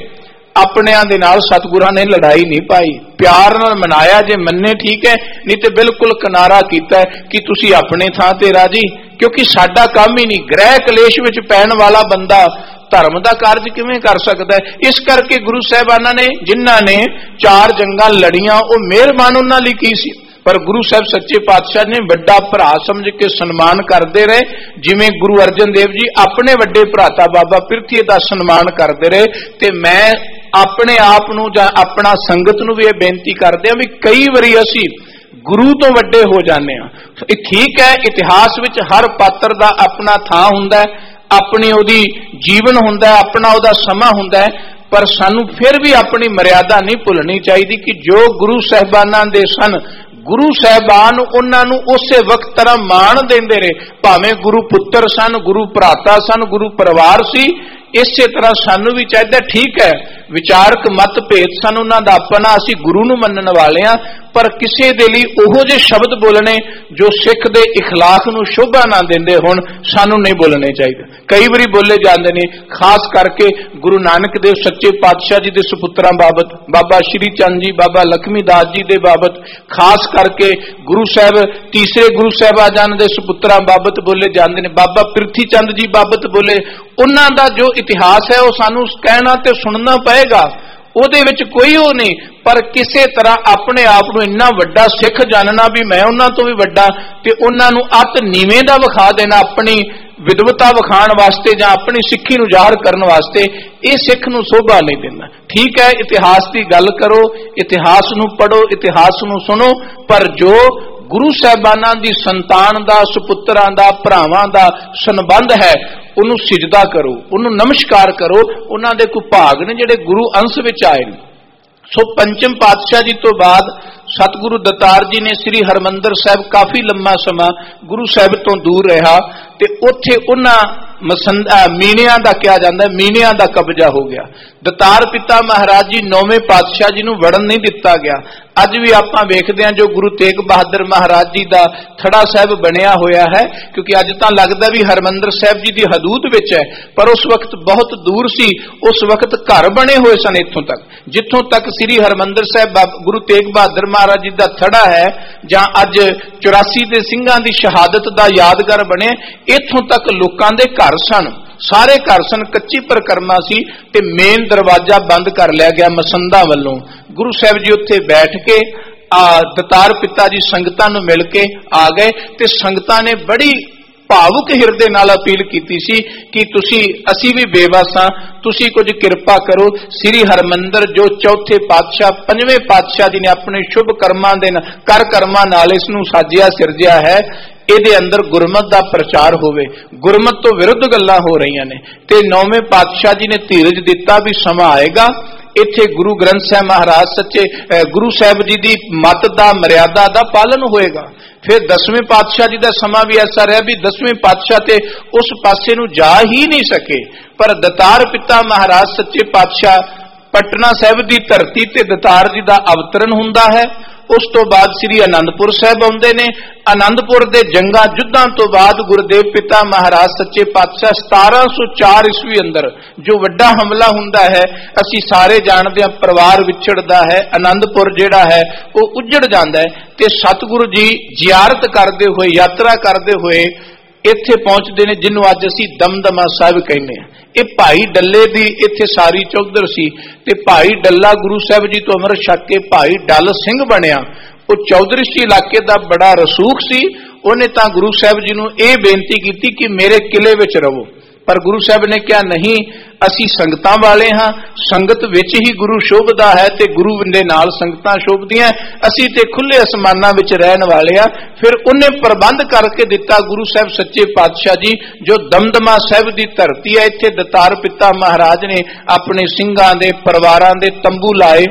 ਆਪਣਿਆਂ ਦੇ ਨਾਲ ਸਤਿਗੁਰਾਂ ਨੇ ਲੜਾਈ ਨਹੀਂ ਪਾਈ, ਪਿਆਰ ਨਾਲ ਮਨਾਇਆ। ਜੇ ਮੰਨੇ ਠੀਕ ਹੈ, ਨਹੀਂ ਤੇ ਬਿਲਕੁਲ ਕਿਨਾਰਾ ਕੀਤਾ ਕਿ ਤੁਸੀਂ ਆਪਣੇ ਥਾਂ ਤੇ ਰਾਜੀ, ਕਿਉਂਕਿ ਸਾਡਾ ਕੰਮ ਹੀ ਨਹੀਂ। ਗ੍ਰਹਿ ਕਲੇਸ਼ ਵਿੱਚ ਪੈਣ ਵਾਲਾ ਬੰਦਾ ਧਰਮ ਦਾ ਕਾਰਜ ਕਿਵੇਂ ਕਰ ਸਕਦਾ ਹੈ? ਇਸ ਕਰਕੇ ਗੁਰੂ ਸਾਹਿਬਾਨਾਂ ਨੇ, ਜਿਨ੍ਹਾਂ ਨੇ ਚਾਰ ਜੰਗਾਂ ਲੜੀਆਂ, ਉਹ ਮਿਹਰਬਾਨ ਉਹਨਾਂ ਲਈ ਕੀ ਸੀ, ਪਰ ਗੁਰੂ ਸਾਹਿਬ ਸੱਚੇ ਪਾਤਸ਼ਾਹ ਨੇ ਵੱਡਾ ਭਰਾ ਸਮਝ ਕੇ ਸਨਮਾਨ ਕਰਦੇ ਰਹੇ। ਜਿਵੇਂ ਗੁਰੂ ਅਰਜਨ ਦੇਵ ਜੀ ਆਪਣੇ ਵੱਡੇ ਭਰਾਤਾ ਬਾਬਾ ਪਿਰਥੀ ਦਾ ਸਨਮਾਨ ਕਰਦੇ ਰਹੇ। ਤੇ ਮੈਂ ਆਪਣੇ ਆਪ ਨੂੰ ਜਾਂ ਆਪਣਾ ਸੰਗਤ ਨੂੰ ਵੀ ਇਹ ਬੇਨਤੀ ਕਰਦੇ ਹਾਂ ਵੀ ਕਈ ਵਾਰੀ ਅਸੀਂ ਗੁਰੂ ਤੋਂ ਵੱਡੇ ਹੋ ਜਾਂਦੇ ਹਾਂ। ਇਹ ਠੀਕ ਹੈ, ਇਤਿਹਾਸ ਵਿੱਚ ਹਰ ਪਾਤਰ ਦਾ ਆਪਣਾ ਥਾਂ ਹੁੰਦਾ ਹੈ, ਆਪਣੀ ਉਹਦੀ ਜੀਵਨ ਹੁੰਦਾ, ਆਪਣਾ ਉਹਦਾ ਸਮਾਂ ਹੁੰਦਾ ਹੈ, ਪਰ ਸਾਨੂੰ ਫਿਰ ਵੀ ਆਪਣੀ ਮਰਿਆਦਾ ਨਹੀਂ ਭੁੱਲਣੀ ਚਾਹੀਦੀ ਕਿ ਜੋ ਗੁਰੂ ਸਾਹਿਬਾਨਾਂ ਦੇ ਸਨ, ਗੁਰੂ ਸਾਹਿਬਾਨ ਉਹਨਾਂ ਨੂੰ ਉਸੇ ਵਕਤ ਤਰ੍ਹਾਂ ਮਾਣ ਦਿੰਦੇ ਰਹੇ, ਭਾਵੇਂ ਗੁਰੂ ਪੁੱਤਰ ਸਨ, ਗੁਰੂ ਭਰਾਤਾ ਸਨ, ਗੁਰੂ ਪਰਿਵਾਰ ਸੀ। ਇਸੇ ਤਰ੍ਹਾਂ ਸਾਨੂੰ ਵੀ ਚਾਹੀਦਾ, ਠੀਕ ਹੈ ਵਿਚਾਰਕ ਮਤਭੇਦ ਸਨ ਉਹਨਾਂ ਦਾ ਆਪਣਾ, ਅਸੀਂ ਗੁਰੂ ਨੂੰ ਮੰਨਣ ਵਾਲੇ ਹਾਂ, ਪਰ ਕਿਸੇ ਦੇ ਲਈ ਉਹੋ ਜਿਹੇ ਸ਼ਬਦ ਬੋਲਣੇ ਜੋ ਸਿੱਖ ਦੇ ਇਖਲਾਕ ਨੂੰ ਸ਼ੋਭਾ ਨਾ ਦਿੰਦੇ ਹੋਣ, ਸਾਨੂੰ ਨਹੀਂ ਬੋਲਣੇ ਚਾਹੀਦੇ। ਕਈ ਵਾਰੀ ਬੋਲੇ ਜਾਂਦੇ ਨੇ, ਖਾਸ ਕਰਕੇ ਗੁਰੂ ਨਾਨਕ ਦੇਵ ਸੱਚੇ ਪਾਤਸ਼ਾਹ ਜੀ ਦੇ ਸੁਪੁੱਤਰਾਂ ਬਾਬਤ, ਬਾਬਾ ਸ਼੍ਰੀ ਚੰਦ ਜੀ, ਬਾਬਾ ਲਖਮੀ ਦਾਸ ਜੀ ਦੇ ਬਾਬਤ, ਖਾਸ ਕਰਕੇ ਗੁਰੂ ਸਾਹਿਬ ਤੀਸਰੇ ਗੁਰੂ ਸਾਹਿਬਾਨ ਦੇ ਸੁਪੁੱਤਰਾਂ ਬਾਬਤ ਬੋਲੇ ਜਾਂਦੇ ਨੇ, ਬਾਬਾ ਪ੍ਰਿਥੀ ਚੰਦ ਜੀ ਬਾਬਤ ਬੋਲੇ। ਉਹਨਾਂ ਦਾ ਜੋ ਇਤਿਹਾਸ ਹੈ ਉਹ ਸਾਨੂੰ ਕਹਿਣਾ ਤੇ ਸੁਣਨਾ ਪਏਗਾ, ਉਹਦੇ ਵਿੱਚ ਕੋਈ ਉਹ ਨਹੀਂ, ਪਰ ਕਿਸੇ ਤਰ੍ਹਾਂ ਆਪਣੇ ਆਪ ਨੂੰ ਇੰਨਾ ਵੱਡਾ ਸਿੱਖ ਜਾਣਨਾ ਵੀ ਮੈਂ ਉਹਨਾਂ ਤੋਂ ਵੀ ਵੱਡਾ, ਤੇ ਉਹਨਾਂ ਨੂੰ ਅੱਤ ਨੀਵੇਂ ਦਾ ਵਿਖਾ ਦੇਣਾ ਆਪਣੀ ਵਿਦਵਤਾ ਵਿਖਾਣ ਵਾਸਤੇ ਜਾਂ ਆਪਣੀ ਸਿੱਖੀ ਨੂੰ ਜ਼ਾਹਰ ਕਰਨ ਵਾਸਤੇ, ਇਹ ਸਿੱਖ ਨੂੰ ਸੋਭਾ ਨਹੀਂ ਦਿੰਦਾ। ਠੀਕ ਹੈ, ਇਤਿਹਾਸ ਦੀ ਗੱਲ ਕਰੋ, ਇਤਿਹਾਸ ਨੂੰ ਪੜ੍ਹੋ, ਇਤਿਹਾਸ ਨੂੰ ਸੁਣੋ, ਪਰ ਜੋ ਗੁਰੂ ਸਾਹਿਬਾਨਾਂ ਦੀ ਸੰਤਾਨ ਦਾ, ਸੁਪੁੱਤਰਾਂ ਦਾ, ਭਰਾਵਾਂ ਦਾ ਸੰਬੰਧ ਹੈ, ਉਹਨੂੰ ਸਿਜਦਾ ਕਰੋ, ਉਹਨੂੰ ਨਮਸਕਾਰ ਕਰੋ। ਉਹਨਾਂ ਦੇ ਕੋਈ ਭਾਗ ਨੇ ਜਿਹੜੇ ਗੁਰੂ ਅੰਸ਼ ਵਿੱਚ ਆਏ ਨੇ। ਸੋ ਪੰਚਮ ਪਾਤਸ਼ਾਹ ਜੀ ਤੋਂ ਬਾਅਦ ਸਤਿਗੁਰੂ ਦਤਾਰ ਜੀ ਨੇ ਸ੍ਰੀ ਹਰਮੰਦਰ ਸਾਹਿਬ ਕਾਫੀ ਲੰਮਾ ਸਮਾਂ ਗੁਰੂ ਸਾਹਿਬ ਤੋਂ ਦੂਰ ਰਿਹਾ, ਤੇ ਉੱਥੇ ਉਹਨਾਂ ਮਸੰਦ ਮੀਣਿਆਂ ਦਾ ਕਿਹਾ ਜਾਂਦਾ, ਮੀਣਿਆਂ ਦਾ ਕਬਜ਼ਾ ਹੋ ਗਿਆ। ਦਤਾਰ ਪਿਤਾ ਮਹਾਰਾਜ ਜੀ ਨੌਵੇਂ ਪਾਤਸ਼ਾਹ ਜੀ ਨੂੰ ਵੜਨ ਨਹੀਂ ਦਿੱਤਾ ਗਿਆ। ਅੱਜ ਵੀ ਆਪਾਂ ਵੇਖਦੇ ਹਾਂ ਜੋ ਗੁਰੂ ਤੇਗ ਬਹਾਦਰ ਮਹਾਰਾਜ ਜੀ ਦਾ ਥੜਾ ਸਾਹਿਬ ਬਣਿਆ ਹੋਇਆ ਹੈ, ਕਿਉਂਕਿ ਅੱਜ ਤਾਂ ਲੱਗਦਾ ਵੀ ਹਰਮੰਦਰ ਸਾਹਿਬ ਜੀ ਦੀ ਹਦੂਦ ਵਿੱਚ ਹੈ, ਪਰ ਉਸ ਵਕਤ ਬਹੁਤ ਦੂਰ ਸੀ। ਉਸ ਵਕਤ ਘਰ ਬਣੇ ਹੋਏ ਸਨ ਇੱਥੋਂ ਤੱਕ, ਜਿੱਥੋਂ ਤੱਕ ਸ੍ਰੀ ਹਰਮੰਦਰ ਸਾਹਿਬ ਗੁਰੂ ਤੇਗ ਬਹਾਦਰ ਮਹਾਰਾਜ ਜੀ ਦਾ ਥੜਾ ਹੈ, ਜਾਂ ਅੱਜ ਚੁਰਾਸੀ ਦੇ ਸਿੰਘਾਂ ਦੀ ਸ਼ਹਾਦਤ ਦਾ ਯਾਦਗਾਰ ਬਣੇ, ਇੱਥੋਂ ਤੱਕ ਲੋਕਾਂ ਦੇ ਘਰ ਸਨ, ਸਾਰੇ ਘਰ ਸਨ, ਕੱਚੀ ਪਰਿਕਰਮਾ ਸੀ, ਤੇ ਮੇਨ ਦਰਵਾਜ਼ਾ ਬੰਦ ਕਰ ਲਿਆ ਗਿਆ ਮਸੰਦਾਂ ਵੱਲੋਂ। ਗੁਰੂ ਸਾਹਿਬ ਜੀ ਉੱਥੇ ਬੈਠ ਕੇ ਆ ਦਤਾਰ ਪਿਤਾ ਜੀ ਸੰਗਤਾਂ ਨੂੰ ਮਿਲ ਕੇ ਆ ਗਏ, ਤੇ ਸੰਗਤਾਂ ਨੇ ਬੜੀ ਭਾਵੁਕ ਹਿਰਦੇ ਨਾਲ ਅਪੀਲ ਕੀਤੀ ਸੀ ਕਿ ਤੁਸੀਂ, ਅਸੀਂ ਵੀ ਬੇਵਸ ਹਾਂ, ਤੁਸੀਂ ਕੁਝ ਕਿਰਪਾ ਕਰੋ। ਸ੍ਰੀ ਹਰਮੰਦਰ ਜੋ ਚੌਥੇ ਪਾਤਸ਼ਾਹ, ਪੰਜਵੇਂ ਪਾਤਸ਼ਾਹ ਜੀ ਨੇ ਆਪਣੇ ਸ਼ੁਭ ਕਰਮਾਂ ਦੇ ਕਰ ਕਰਮਾਂ ਨਾਲ ਇਸ ਨੂੰ ਸਾਜਿਆ ਸਿਰਜਿਆ ਹੈ, ਇਹਦੇ ਅੰਦਰ ਗੁਰਮਤ ਦਾ ਪ੍ਰਚਾਰ ਹੋਵੇ। ਗੁਰਮਤ ਤੋਂ ਵਿਰੁੱਧ ਗੱਲਾਂ ਹੋ ਰਹੀਆਂ ਨੇ, ਤੇ ਨੌਵੇਂ ਪਾਤਸ਼ਾਹ ਜੀ ਨੇ ਧੀਰਜ ਦਿੱਤਾ ਵੀ ਸਮਾਂ ਆਏਗਾ, ਇੱਥੇ ਗੁਰੂ ਗ੍ਰੰਥ ਸਾਹਿਬ ਮਹਾਰਾਜ ਸੱਚੇ ਗੁਰੂ ਸਾਹਿਬ ਜੀ ਦੀ ਮੱਤ ਦਾ, ਮਰਿਆਦਾ ਦਾ ਪਾਲਨ ਹੋਏਗਾ। ਫਿਰ ਦਸਵੇਂ ਪਾਤਸ਼ਾਹ ਜੀ ਦਾ ਸਮਾਂ ਵੀ ਐਸਾ ਰਿਹਾ ਵੀ ਦਸਵੇਂ ਪਾਤਸ਼ਾਹ ਤੇ ਉਸ ਪਾਸੇ ਨੂੰ ਜਾ ਹੀ ਨਹੀਂ ਸਕੇ, ਪਰ ਦਤਾਰ ਪਿਤਾ ਮਹਾਰਾਜ ਸੱਚੇ ਪਾਤਸ਼ਾਹ ਪਟਨਾ ਸਾਹਿਬ ਦੀ ਧਰਤੀ ਤੇ ਦਤਾਰ ਜੀ ਦਾ ਅਵਤਰਨ ਹੁੰਦਾ ਹੈ। ਉਸ ਤੋਂ ਬਾਅਦ ਸ੍ਰੀ ਅਨੰਦਪੁਰ ਸਾਹਿਬ ਆਉਂਦੇ ਨੇ। ਅਨੰਦਪੁਰ ਦੇ ਜੰਗਾਂ ਯੁੱਧਾਂ ਤੋਂ ਬਾਅਦ ਗੁਰਦੇਵ ਪਿਤਾ ਮਹਾਰਾਜ ਸੱਚੇ ਪਾਤਸ਼ਾਹ ਸਤਾਰਾਂ ਸੌ ਚਾਰ ਈਸਵੀ ਅੰਦਰ ਜੋ ਵੱਡਾ ਹਮਲਾ ਹੁੰਦਾ ਹੈ, ਅਸੀਂ ਸਾਰੇ ਜਾਣਦੇ ਹਾਂ, ਪਰਿਵਾਰ ਵਿਛੜਦਾ ਹੈ, ਅਨੰਦਪੁਰ ਜਿਹੜਾ ਹੈ ਉਹ ਉੱਜੜ ਜਾਂਦਾ ਹੈ, ਤੇ ਸਤਿਗੁਰੂ ਜੀ ਜ਼ਿਆਰਤ ਕਰਦੇ ਹੋਏ, ਯਾਤਰਾ ਕਰਦੇ ਹੋਏ ਇੱਥੇ ਪਹੁੰਚਦੇ ਨੇ, ਜਿਹਨੂੰ ਅੱਜ ਅਸੀਂ ਦਮਦਮਾ ਸਾਹਿਬ ਕਹਿੰਦੇ ਹਾਂ। ਇਹ ਭਾਈ ਡੱਲੇ ਦੀ ਇੱਥੇ ਸਾਰੀ ਚੌਧਰ ਸੀ, ਤੇ ਭਾਈ ਡੱਲਾ ਗੁਰੂ ਸਾਹਿਬ ਜੀ ਤੋਂ ਅੰਮ੍ਰਿਤ ਛਕ ਕੇ ਭਾਈ ਡੱਲ ਸਿੰਘ ਬਣਿਆ। ਉਹ ਚੌਧਰੀ ਇਲਾਕੇ ਦਾ ਬੜਾ ਰਸੂਖ ਸੀ। ਉਹਨੇ ਤਾਂ ਗੁਰੂ ਸਾਹਿਬ ਜੀ ਨੂੰ ਇਹ ਬੇਨਤੀ ਕੀਤੀ ਕਿ ਮੇਰੇ ਕਿਲੇ ਵਿੱਚ ਰਹੋ, ਪਰ ਗੁਰੂ ਸਾਹਿਬ ਨੇ ਕਿਹਾ ਨਹੀਂ, ਅਸੀਂ ਸੰਗਤਾਂ ਵਾਲੇ ਹਾਂ, ਸੰਗਤ ਵਿੱਚ ਹੀ ਗੁਰੂ ਸ਼ੋਭਦਾ ਹੈ, ਤੇ ਗੁਰੂ ਦੇ ਨਾਲ ਸੰਗਤਾਂ ਸ਼ੋਭਦੀਆਂ, ਅਸੀਂ ਤੇ ਖੁੱਲੇ ਅਸਮਾਨਾਂ ਵਿੱਚ ਰਹਿਣ ਵਾਲੇ ਆ। ਫਿਰ ਉਹਨੇ ਪ੍ਰਬੰਧ ਕਰਕੇ ਦਿੱਤਾ ਗੁਰੂ ਸਾਹਿਬ ਸੱਚੇ ਪਾਤਸ਼ਾਹ ਜੀ, ਜੋ ਦਮਦਮਾ ਸਾਹਿਬ ਦੀ ਧਰਤੀ ਹੈ, ਇੱਥੇ ਦਤਾਰ ਪਿਤਾ ਮਹਾਰਾਜ ਨੇ ਆਪਣੇ ਸਿੰਘਾਂ ਦੇ, ਪਰਿਵਾਰਾਂ ਦੇ ਤੰਬੂ ਲਾਏ,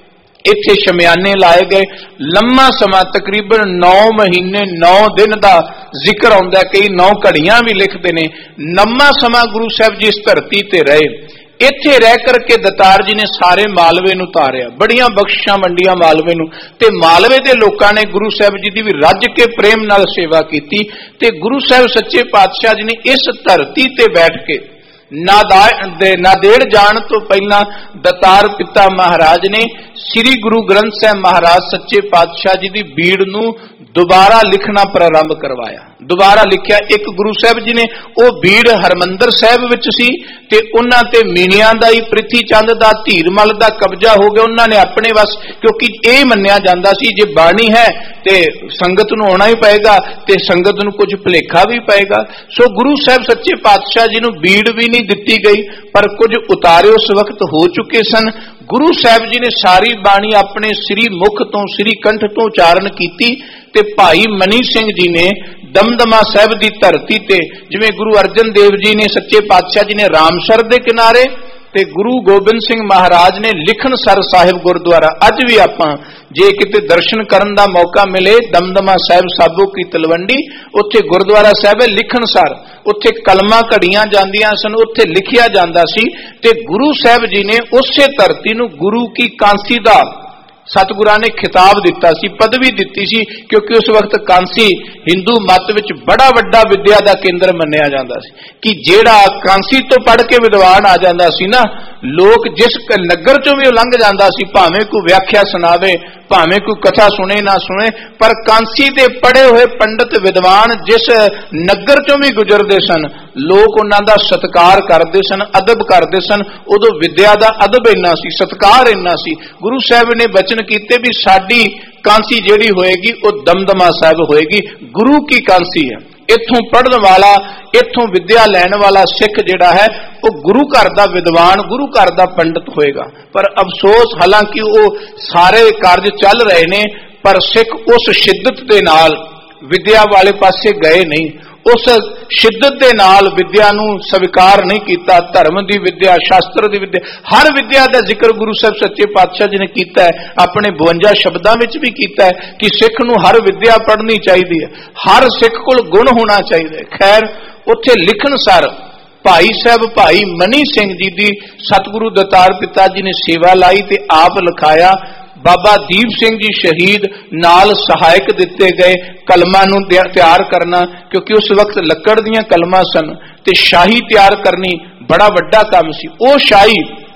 ਇੱਥੇ ਸ਼ਮਿਆਨੇ ਲਾਏ ਗਏ। ਲੰਮਾ ਸਮਾਂ ਤਕਰੀਬਨ ਨੌ ਮਹੀਨੇ ਨੌ ਦਿਨ ਦਾ ਜ਼ਿਕਰ ਆਉਂਦਾ, ਕਈ ਨੌ ਘੜੀਆਂ ਵੀ ਲਿਖਦੇ ਨੇ। ਲੰਮਾ ਸਮਾਂ ਗੁਰੂ ਸਾਹਿਬ ਜੀ ਇਸ ਧਰਤੀ ਤੇ ਰਹੇ। ਇੱਥੇ ਰਹਿ ਕਰਕੇ ਦਤਾਰ ਜੀ ਨੇ ਸਾਰੇ ਮਾਲਵੇ ਨੂੰ ਤਾਰਿਆ, ਬੜੀਆਂ ਬਖਸ਼ਿਸ਼ਾਂ ਵੰਡੀਆਂ ਮਾਲਵੇ ਨੂੰ, ਤੇ ਮਾਲਵੇ ਦੇ ਲੋਕਾਂ ਨੇ ਗੁਰੂ ਸਾਹਿਬ ਜੀ ਦੀ ਵੀ ਰੱਜ ਕੇ ਪ੍ਰੇਮ ਨਾਲ ਸੇਵਾ ਕੀਤੀ। ਤੇ ਗੁਰੂ ਸਾਹਿਬ ਸੱਚੇ ਪਾਤਸ਼ਾਹ ਜੀ ਨੇ ਇਸ ਧਰਤੀ ਤੇ ਬੈਠ ਕੇ नादेड़ जाण तो पहला दतार पिता महाराज ने श्री गुरु ग्रंथ साहिब महाराज सच्चे पातशाह जी की बीड़ नूं दोबारा लिखना प्रारंभ करवाया। दोबारा लिखिया। एक गुरु साहब जी ने वो बीड़ हरमंदर साहब विच सी ते उन्हां ते मीणियां दा ही प्रिथी चंद दा धीरमल दा कब्जा हो गया। उन्होंने अपने वस, क्योंकि यह मन्निया जांदा सी जे बाणी है ते संगत नूं आउणा ही पएगा ते संगत नूं कुछ भुलेखा भी पएगा। सो गुरु साहब सच्चे पातशाह जी नूं बीड़ भी नहीं दिती गई, पर कुछ उतारे उस वक्त हो चुके सन। गुरु साहब जी ने सारी बाणी अपने श्री मुख तो श्री कंठ तो उचारण की ते भाई मनी सिंह जी ने दमदमा साहब की धरती ते, जिवें गुरु अर्जन देव जी ने सच्चे पातशाह जी ने रामसर के किनारे ते गुरु गोबिंद सिंह महाराज ने लिखणसर साहिब गुरुद्वारा, अज भी आपां जे किते दर्शन करन दा मौका मिले दमदमा साहिब साबो की तलवंडी, उत्थे गुरुद्वारा साहिब है लिखणसर, उत्थे कलमां घड़ियां जांदियां सन, उत्थे लिखिया जांदा सी ते गुरु साहिब जी ने उसे धरती नूं गुरु की कांसी दा सतगुरां ने खिताब दिता सी, पदवी दिती सी, क्योंकि उस वक्त कांसी हिंदू मत विच बड़ा वड्डा विद्या का केंद्र मन्निया जाता सी कि जेड़ा कांसी तो पढ़ के विद्वान आ जाता सी ना, लोग जिस नगर चों भी लंघ जाता सी, भावें कोई व्याख्या सुनावे, भावें कोई कथा सुने ना सुने, पर कांसी दे पढ़े हुए पंडित विद्वान जिस नगर चों भी गुजरते सन, लोग उन्हां दा सत्कार करते सन, अदब करते सन। उदों विद्या का अदब इन्ना सी, सत्कार इन्ना सी। गुरु साहब ने बचन कीते भी साडी कांसी जेड़ी होएगी वो दमदमा साहब होएगी, गुरु की कांसी है। इत्थों पढ़न वाला, इत्थों विद्या लैण वाला सिख जिहड़ा है वो गुरु घर दा विद्वान, गुरु घर दा पंडित होएगा। पर अफसोस, हालांकि वो सारे कार्य चल रहे ने, पर सिख उस शिद्दत दे नाल विद्या वाले पासे गए नहीं, उस शिद्दत दे नाल विद्या नूं स्वीकार नहीं कीता। धर्म दी विद्या, शास्त्र दी विद्या, हर विद्या दा जिक्र गुरु साहब सच्चे पातशाह जी ने कीता है, अपने बवंजा शब्दां विच भी कीता है कि सिख नूं हर विद्या पढ़नी चाहिदी है, हर सिख कोल गुण होना चाहिए। खैर, उत्थे लिखणसर भाई साहब भाई मनी सिंह जी दी सतगुरु दतार पिता जी ने सेवा लाई ते आप लिखाया। बाबा दीप सिंह जी शहीद नाल सहायक दिते गए कलमां नूं तैयार करना, क्योंकि उस वक्त लकड़ दीयां कलमां सन ते शाही तैयार करनी बड़ा वड्डा काम सी। वो शाही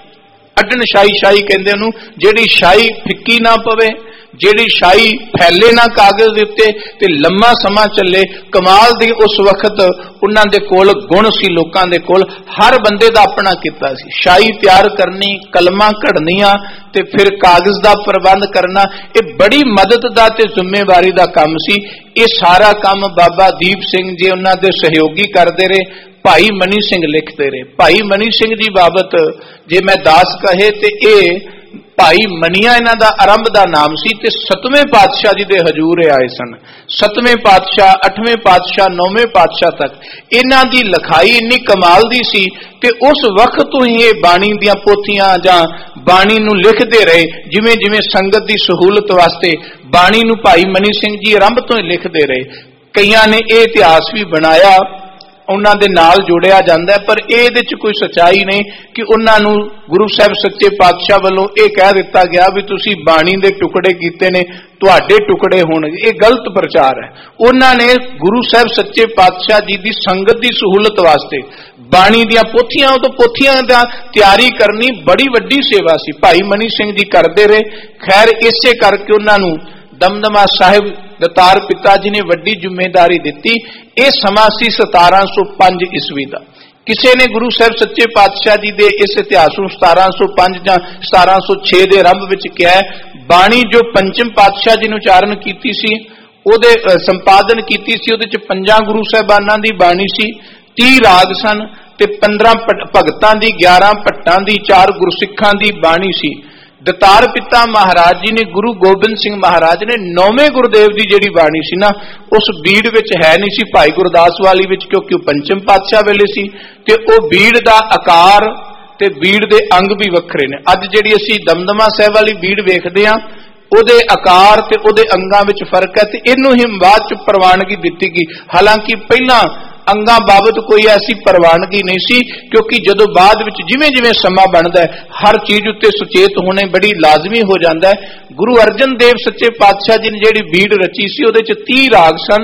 अड्डन शाही शाही कहंदे उहनूं, जिहड़ी शाही फिक्की ना पवे, जिहड़ी शाही फैले ना कागज दे उत्ते ते लम्मा समा चले। कमाल दी उस वक्त उन्हां दे कोल गुण सी, लोकां दे कोल हर बंदे दा अपना किता सी। शाही तैयार करनी, कलमां घड़नियां ते फिर कागज दा प्रबंध करना, ये बड़ी मदद दा ते जिम्मेवारी दा काम सी। ये सारा काम बाबा दीप सिंह जी उन्हां दे सहयोगी करदे रहे, भाई मनी सिंह लिखते रहे। भाई मनी सिंह जी बाबत जे मैं दास कहे ते ये भाई मनिया इन्हां दा आरंभ दा नाम सी ते सतवें पातशाह जी दे हजूर आए सन। सतवें पातशाह, अठवें पातशाह, नौवें पातशाह तक इन्हां दी लिखाई इन्नी कमाल दी सी कि उस वक्त तो ही ये बाणी दियां पोथियां जां बाणी नूं लिखते रहे। जिवें जिवें संगत दी सहूलत वास्ते बाणी नूं भाई मनी सिंह जी आरंभ तो ही लिखते रहे। कईयां ने यह इतिहास भी बनाया, उन्हां दे नाल जोड़िया जांदा है, पर इहदे च कोई सच्चाई नहीं कि उन्हां नूं गुरु साहब सच्चे पातशाह वालों यह कह दिता गया भी तुसीं बाणी दे टुकड़े कीते ने, तुहाडे टुकड़े होणगे। ये गलत प्रचार है। उन्हां ने गुरु साहब सच्चे पातशाह जी दी संगत दी सहूलत वास्ते बाणी दियां पोथियां तो पोथियां दा तैयारी करनी बड़ी वड्डी सेवा सी, भाई मनी सिंह जी करदे रहे। खैर, इसे करके उन्हां नूं दमदमा साहिब दतार पिता जी ने वड्डी जिम्मेदारी दिती। यह समा सी सतारा सौ पांच ईस्वी का। किसी ने गुरु साहब सच्चे पातशाह जी दे इस इतिहास नूं सतारा सौ पांच जां सतारा सौ छे के आरंभ विच किया है। बाणी जो पंचम पातशाह जी ने उचारण कीती सी, उहदे संपादन कीती सी, उहदे च पंजां गुरु साहिबानां दी बाणी सी, तीह राग सन ते पंद्रह भगतां दी, ग्यारह भट्टां दी, चार गुरसिखां दी बाणी सी। दतार पिता महाराज जी ने गुरु गोबिंद सिंह महाराज ने नौवें गुरुदेव की जिहड़ी बाणी सी ना, उस बीड़ विच है नहीं सी भाई गुरदास वाली विच, क्योंकि पंचम पातशाह वेले सी ते ओ बीड़ दा आकार ते बीड़ दे अंग भी वखरे ने। अज जिहड़ी असीं दमदमा साहिब वाली बीड़ वेखदे हां, उहदे आकार ते उहदे अंगां विच फर्क है ते इहनूं ही बाਅद च प्रवानगी दित्ती गई। हालांकि पहलां अंगां बाबत कोई ऐसी प्रवानगी नहीं सी, क्योंकि जदों बाद विच जिवें जिवें समा बनदा है हर चीज उत्ते सुचेत होने बड़ी लाजमी हो जाता है। गुरु अर्जन देव सच्चे पातशाह जी ने जिहड़ी बीड़ रची सी, उहदे च तीह राग सन,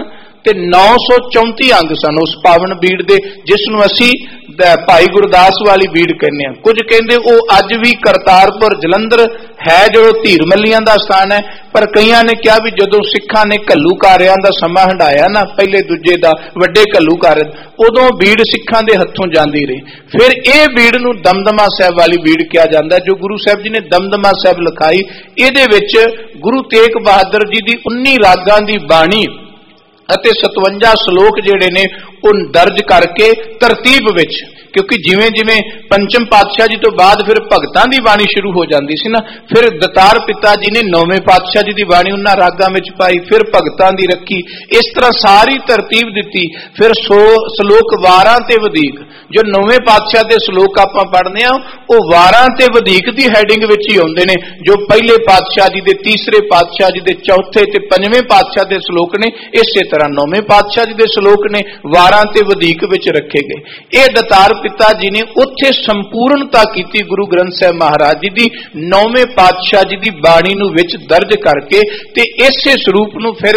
ਤੇ नौ सौ चौंती अंग सन उस पावन बीड़ दे, जिसनों असी भाई गुरदास वाली बीड़ कहने। कुछ कहते वो अज भी करतारपुर जलंधर है जो धीर मलियां दा स्थान है, पर कईयां ने कहा भी जदों सिखां ने घल्लूकारियां दा समा हंडाया ना, पहले दूजे दा वड्डे घल्लूकार, उदों बीड़ सिखां दे हत्थों जांदी रही। फिर यह बीड़ नूं दमदमा साहिब वाली बीड़ कहा जाता है, जो गुरु साहिब जी ने दमदमा साहिब लिखाई। इहदे विच गुरु तेग बहादुर जी दी उन्नी रागां दी बाणी ਅਤੇ सतवंजा श्लोक जिहड़े ने उन दर्ज करके तरतीब विच, क्योंकि जिवें जिवें पंचम पातशाह जी तो बाद फिर भगतां दी बाणी शुरू हो जाती सी ना, फिर दतार पिता जी ने नौवें पातशाह जी की बाणी उन्हां रागां विच पाई, फिर भगतां दी रखी, इस तरह सारी तरतीब दिती। फिर सो श्लोक वारां ते वधीक, जो नौवें पातशाह दे श्लोक आपां पढ़दे आ वो वारां ते वधीक दी हैडिंग विच ही आउंदे ने, जो पहले पातशाह जी दे, तीसरे पातशाह जी दे, चौथे ते पंजवें पातशाह दे श्लोक ने, इसे तरह नौवें पातशाह जी दे श्लोक ने वारां ते वधीक विच रखे गए। ये दतार पिता जी ने उत्थे संपूर्णता की गुरु ग्रंथ साहिब महाराज जी की नौवें पातशाह जी की बाणी नूं विच दर्ज करके, ते इसे स्वरूप नूं फिर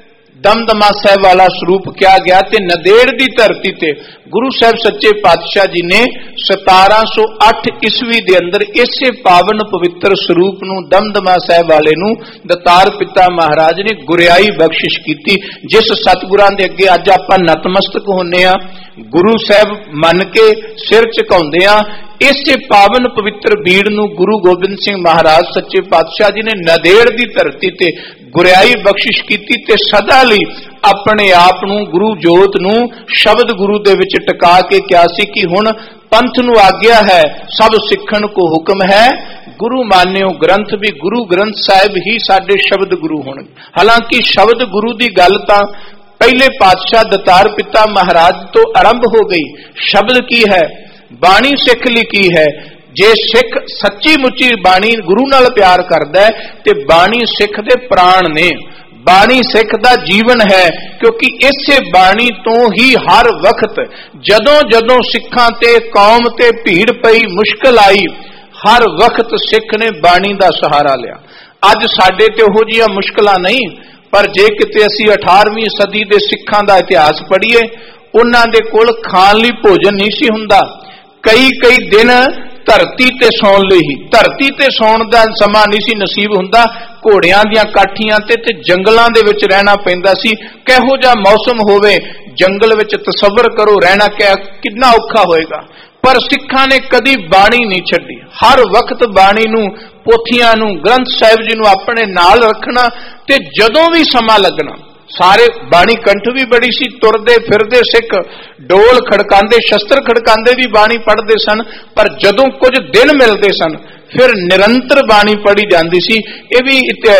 दमदमा साहिब वाला स्वरूप किया गया। ते नदेड़ की धरती ते गुरु साहिब सच्चे पातशाह जी ने सतारा सौ अठ ईस्वी के अंदर इसे पावन पवित्र स्वरूप नूं दमदमा साहिब वाले नूं दतार पिता महाराज ने गुरियाई बख्शिश की। जिस सतगुरां दे अगे अज आपां नतमस्तक होने आ, गुरु साहिब मन के सिर झुकाउंदे आ, इसे पावन पवित्र बीड़ नूं गुरु गोबिंद सिंह महाराज सच्चे पातशाह जी ने नदेड़ की धरती ते गुरियाई बख्शिश की, ते सदा लई अपने आप नूं गुरु जोत नूं शब्द गुरु दे विच टका के क्या सी कि हुण पंथ नूं आग्या है, सब सिखण को हुक्म है, गुरु मान्यो ग्रंथ भी, गुरु ग्रंथ साहिब ही साडे शब्द गुरु होणगे। हालांकि शब्द गुरु की गल तां पहले पातशाह दतार पिता महाराज तो आरंभ हो गई। शब्द की है, बाणी सिख ली की है। जे सिख सच्ची मुच्ची बाणी गुरु नाल प्यार करदा है ते बाणी सिख दे प्राण ने, बाणी सिख दा जीवन है, क्योंकि इसे बाणी तो ही हर वक्त जदों जदों सिखां ते कौम ते भीड़ पई, मुश्किल आई, हर वक्त सिख ने बाणी दा सहारा लिया। अज साडे ते ओहो जिहियां मुश्किलां नहीं, पर जे किते असीं अठारहवीं सदी दे सिखां दा इतिहास पढ़ीए, उन्हां दे कोल खाण लई भोजन नहीं सी हुंदा। कई कई दिन धरती ते सौण लई ही, धरती ते सौण दा समा नहीं सी नसीब हुंदा, घोड़ियां दियां काठियां ते ते जंगलां दे विच रहना पैंदा सी। किहो जिहा मौसम होवे, जंगल विच तसव्वुर करो रहना कितना औखा होएगा। पर सिखां ने कदी बाणी नहीं छड्डी, हर वक्त बाणी नूं, पोथियां नूं, ग्रंथ साहिब जी नूं अपने नाल रखना, ते जदों भी समा लगना सारे बाणी कंठ भी बड़ी सी, तुरदे फिरदे सिख डोल खड़कांदे, शस्त्र खड़कांदे भी बाणी पढ़दे सन। पर जदों कुछ दिन मिलते सन फिर निरंतर बाणी पढ़ी जाती सी। यह भी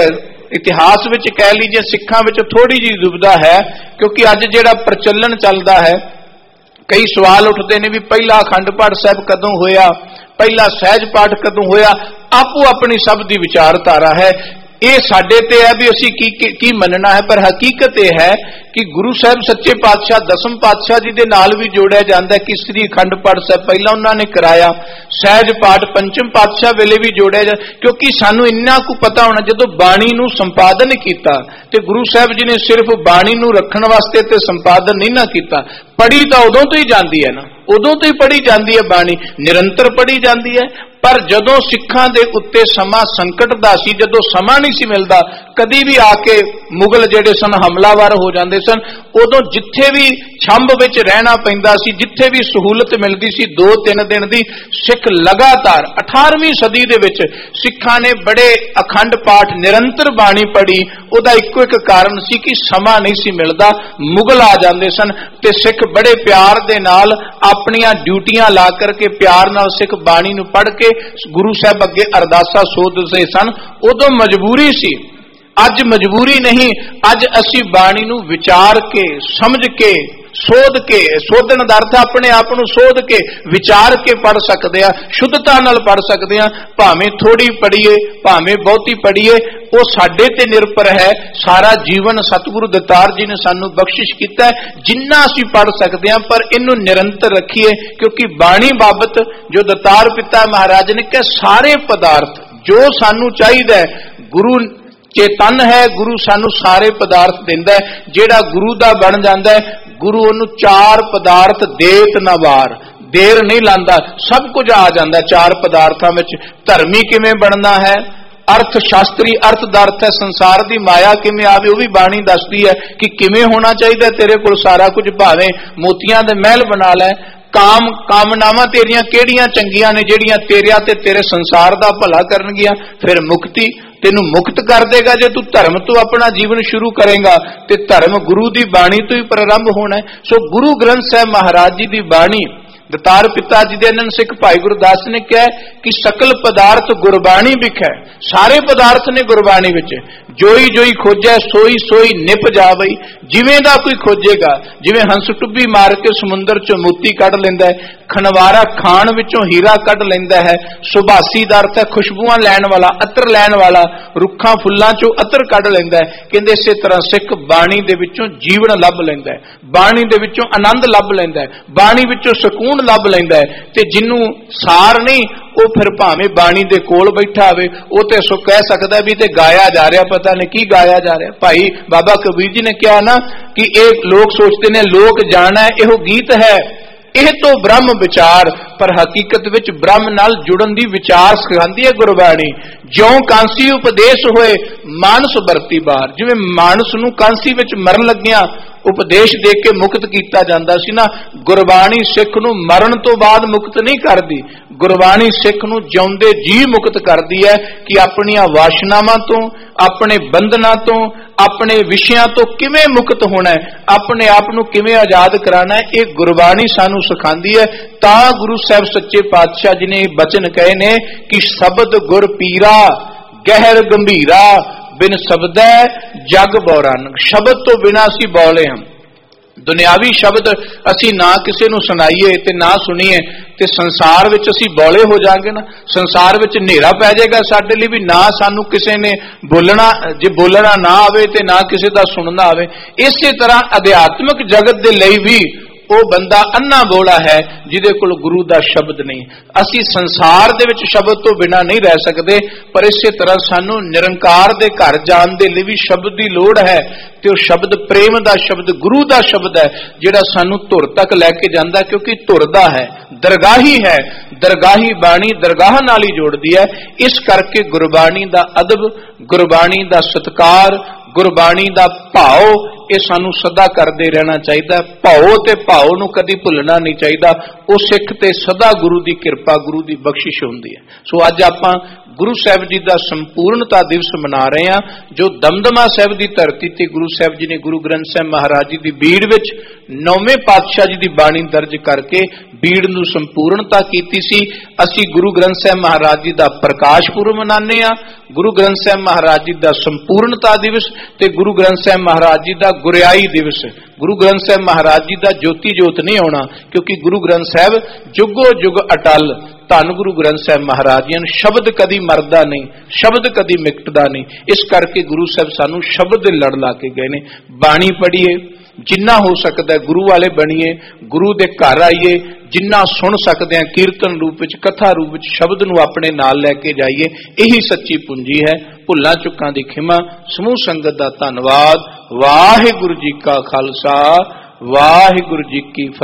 इतिहास विच कह लीजिए सिखां विच थोड़ी जी दुविधा है, क्योंकि अज जिहड़ा प्रचलन चलदा है, कई सवाल उठते ने भी पहला अखंड पाठ साहिब कदों होया, पहला सहज पाठ कदों होया। आपो अपनी सब दी विचारधारा है, ये साडे ते है भी असी की, की, की मनना है। पर हकीकत यह है कि गुरु साहिब सच्चे पातशाह दसम पातशाह जी दे नाल भी जोड़िया जाता है। किसरी अखंड पाठ साहिब पहला उन्होंने कराया, सहज पाठ पंचम पातशाह वेले भी जोड़िया जा, क्योंकि सानू इन्ना को पता होना जदों बाणी नूं संपादन किया ते गुरु साहिब जी ने सिर्फ बाणी नूं रखण वास्ते ते संपादन नहीं ना किया, पढ़ी तो उदों तो ही जाती है ना, उदों तो ही पढ़ी जाती है, बाणी निरंतर पढ़ी जाती है। पर जदों सिखां दे उत्ते समा संकट दा सी, जदों समा नहीं सी मिलदा, कदी भी आके मुगल जेड़े सन हमलावर हो जाते सन, उदों जिथे भी छंभ विच रहना पैंदा सी, जिथे भी सहूलत मिलती सी, दो तीन दिन दी सिख लगातार अठारहवीं सदी दे विच सिखां ने बड़े अखंड पाठ निरंतर बाणी पढ़ी। उहदा इक्को एक कारण सी कि समा नहीं सी मिलदा, मुगल आ जाते सन ते सिख बड़े प्यार दे नाल अपनियां ड्यूटियां ला करके प्यार नाल सिख बाणी नूं पढ़ के गुरु साहब अगे अरदासा सोधदे सन। उदों मजबूरी सी, अज मजबूरी नहीं, अज असी बाणी नूं विचार के समझ के सोध के, सोधन दा अर्थ अपने आप नूं सोध के विचार के पढ़ सकते हैं, शुद्धता नाल पढ़ सकते हैं। भावें थोड़ी पढ़ीए भावें बहुती पढ़ीए, वो साडे ते निर्भर है। सारा जीवन सतगुरु दतार जी ने सानू बख्शिश किया है, जिन्ना असीं पढ़ सकते हैं, पर इनू निरंतर रखिए, क्योंकि बाणी बाबत जो दतार पिता महाराज ने कहा, सारे पदार्थ जो सानू चाहिए गुरु चेतन है गुरु सानू सारे पदार्थ देंदा है। जेड़ा गुरु दा बन जांदा है गुरु ओनू चार पदार्थ देत ना वार, देर नहीं लांदा, सब कुछ आ जांदा चार पदार्थां विच। धर्मी किवें बनना है, अर्थ शास्त्री अर्थ दा अर्थ है संसार दी माया किवें आवे, वो भी बाणी दसदी है कि किवें होना चाहिए। तेरे कोल सारा कुछ, भावें मोतियां दे महल बना लै, काम कामनावां तेरियां केड़ियां चंगियां ने जेड़ियां तेरिया ते तेरे संसार दा भला करनगियां। फिर मुक्ति तेनू मुक्त कर देगा जे तू धर्म तो अपना जीवन शुरू करेगा, ते धर्म गुरु दी बाणी तो ही प्रारंभ होना है। सो गुरु ग्रंथ साहिब महाराज जी दी बाणी दतार पिता जी दे नन सिख भाई गुरदास ने कहा कि सकल पदार्थ गुरबाणी विखै, सारे पदार्थ ने गुरबाणी विच। जोई जोई खोजै सोई सोई निप जावई, जिवें दा कोई खोजेगा, जिवें हंस टुब्बी मार के समुंदर चों मोती कढ लैंदा है, खनवारा खान विचों हीरा कढ लैंदा है, सुभासी दा अर्थ है खुशबूआं लैण वाला, अतर लैण वाला, रुखां फुल्लां चों अतर कढ लैंदा है। कहंदे इसे तरह सिख बाणी दे विचों जीवन लभ लैंदा है, बाणी दे विचों आनंद लभ लैंदा है, बाणी विचों सकून लभ लैंदा है। ते जिन्नू सार नहीं वो फिर भावें बाणी दे कोल बैठा होवे, वो ते सो कह सकदा भी ते गाया जा रहा, पता नहीं की गाया जा रहा। भाई बाबा कबीर जी ने कहा ना कि एक लोग सोचते ने लोक जाना है, यह गीत है, यह तो ब्रह्म विचार, पर हकीकत विच ब्रह्म नाल जुड़न दी विचार सिखांदी है गुरबाणी। ज्यों कांसी उपदेश होए मानस बरती बार, जिवें मानस नूं कांसी विच मरन लग्गियां उपदेश दे के मुक्त किया जाता सी ना, गुरबाणी सिख नूं मरण तो बाद मुक्त नहीं करती, गुरबाणी सिख नूं जिउंदे जी मुक्त करती है कि अपनी वासनावां तो, अपने बंधनां तो, अपने विषयां तो किवें मुक्त होना है, अपने आप नूं किवें आजाद कराना है, ये गुरबाणी सानूं सिखांदी है। तां गुरु साहब सच्चे पातशाह जी ने बचन कहे ने कि शब्द गुर पीरा गहर गंभीरा, बिन शब्दै जग बौरान। शब्द तो बिना असी बौले हम, दुनियावी शब्द असी ना किसी नूं सुनाईए ते ना सुनीए ते संसार विच असी बौले हो जाएंगे ना, संसार विच हनेरा पै जाएगा साडे लई भी, ना सानू किसी ने बोलना, जे बोलना ना आवे ते ना किसी दा सुनना आवे। इसे तरह अध्यात्मिक जगत दे लई भी वो बंदा अन्ना बोला है जिदे कोल गुरु दा शब्द नहीं। असी संसार दे विच शब्द तो बिना नहीं रह सकते, पर इसे तरह सानू निरंकार दे घर जाण दे लई भी शब्द की लोड़ है। ते वो शब्द प्रेम दा शब्द, गुरु दा शब्द है जिहड़ा सानू धुर तक लैके जांदा, क्योंकि धुर दा है, दरगाही है, दरगाही बाणी दरगाह नाल ही जोड़दी है। इस करके गुरबाणी दा अदब, गुरबाणी दा सत्कार, गुरबाणी दा भाव ये सानू सदा करते रहना चाहिए। भाव ते भाव नूं कदी भुलना नहीं चाहिए। वो सिख ते सदा गुरु की कृपा, गुरु की बख्शिश होंदी है। सो अज आपां गुरु साहब जी का संपूर्णता दिवस मना रहे हैं, जो दमदमा साहब की धरती ते गुरु साहब जी ने गुरु ग्रंथ साहब महाराज जी की बीड़ विच नौवें पातशाह जी की बाणी दर्ज करके बीड़ नूं संपूर्णता कीती सी। असी गुरु ग्रंथ साहब महाराज जी का प्रकाश पुरब मनाने आ, गुरु ग्रंथ साहब महाराज जी का संपूर्णता दिवस ते गुरु ग्रंथ साहब महाराज जी का गुरियाई दिवस। गुरु ग्रंथ साहब महाराज जी का ज्योति जोत नहीं आना, क्योंकि गुरु ग्रंथ साहब जुगो जुग अटल। धन गुरु ग्रंथ साहब महाराज जी शब्द कदी मरदा नहीं, शब्द कदी मिटदा नहीं। इस करके गुरु साहब सानू शब्द लड़ ला के गए ने। बाणी पढ़िए, जिन्ना हो सकता है गुरु वाले बनिए, गुरु दे घर आइए, जिन्ना सुन सकते हैं कीर्तन रूप विच, कथा रूप विच शब्द नूं अपने नाल लैके जाइए। यही सच्ची पूंजी है। भुल्लां चुक्कां दी खिमा। समूह संगत दा धन्नवाद। वाहिगुरू जी का खालसा, वाहिगुरू जी की फतेह।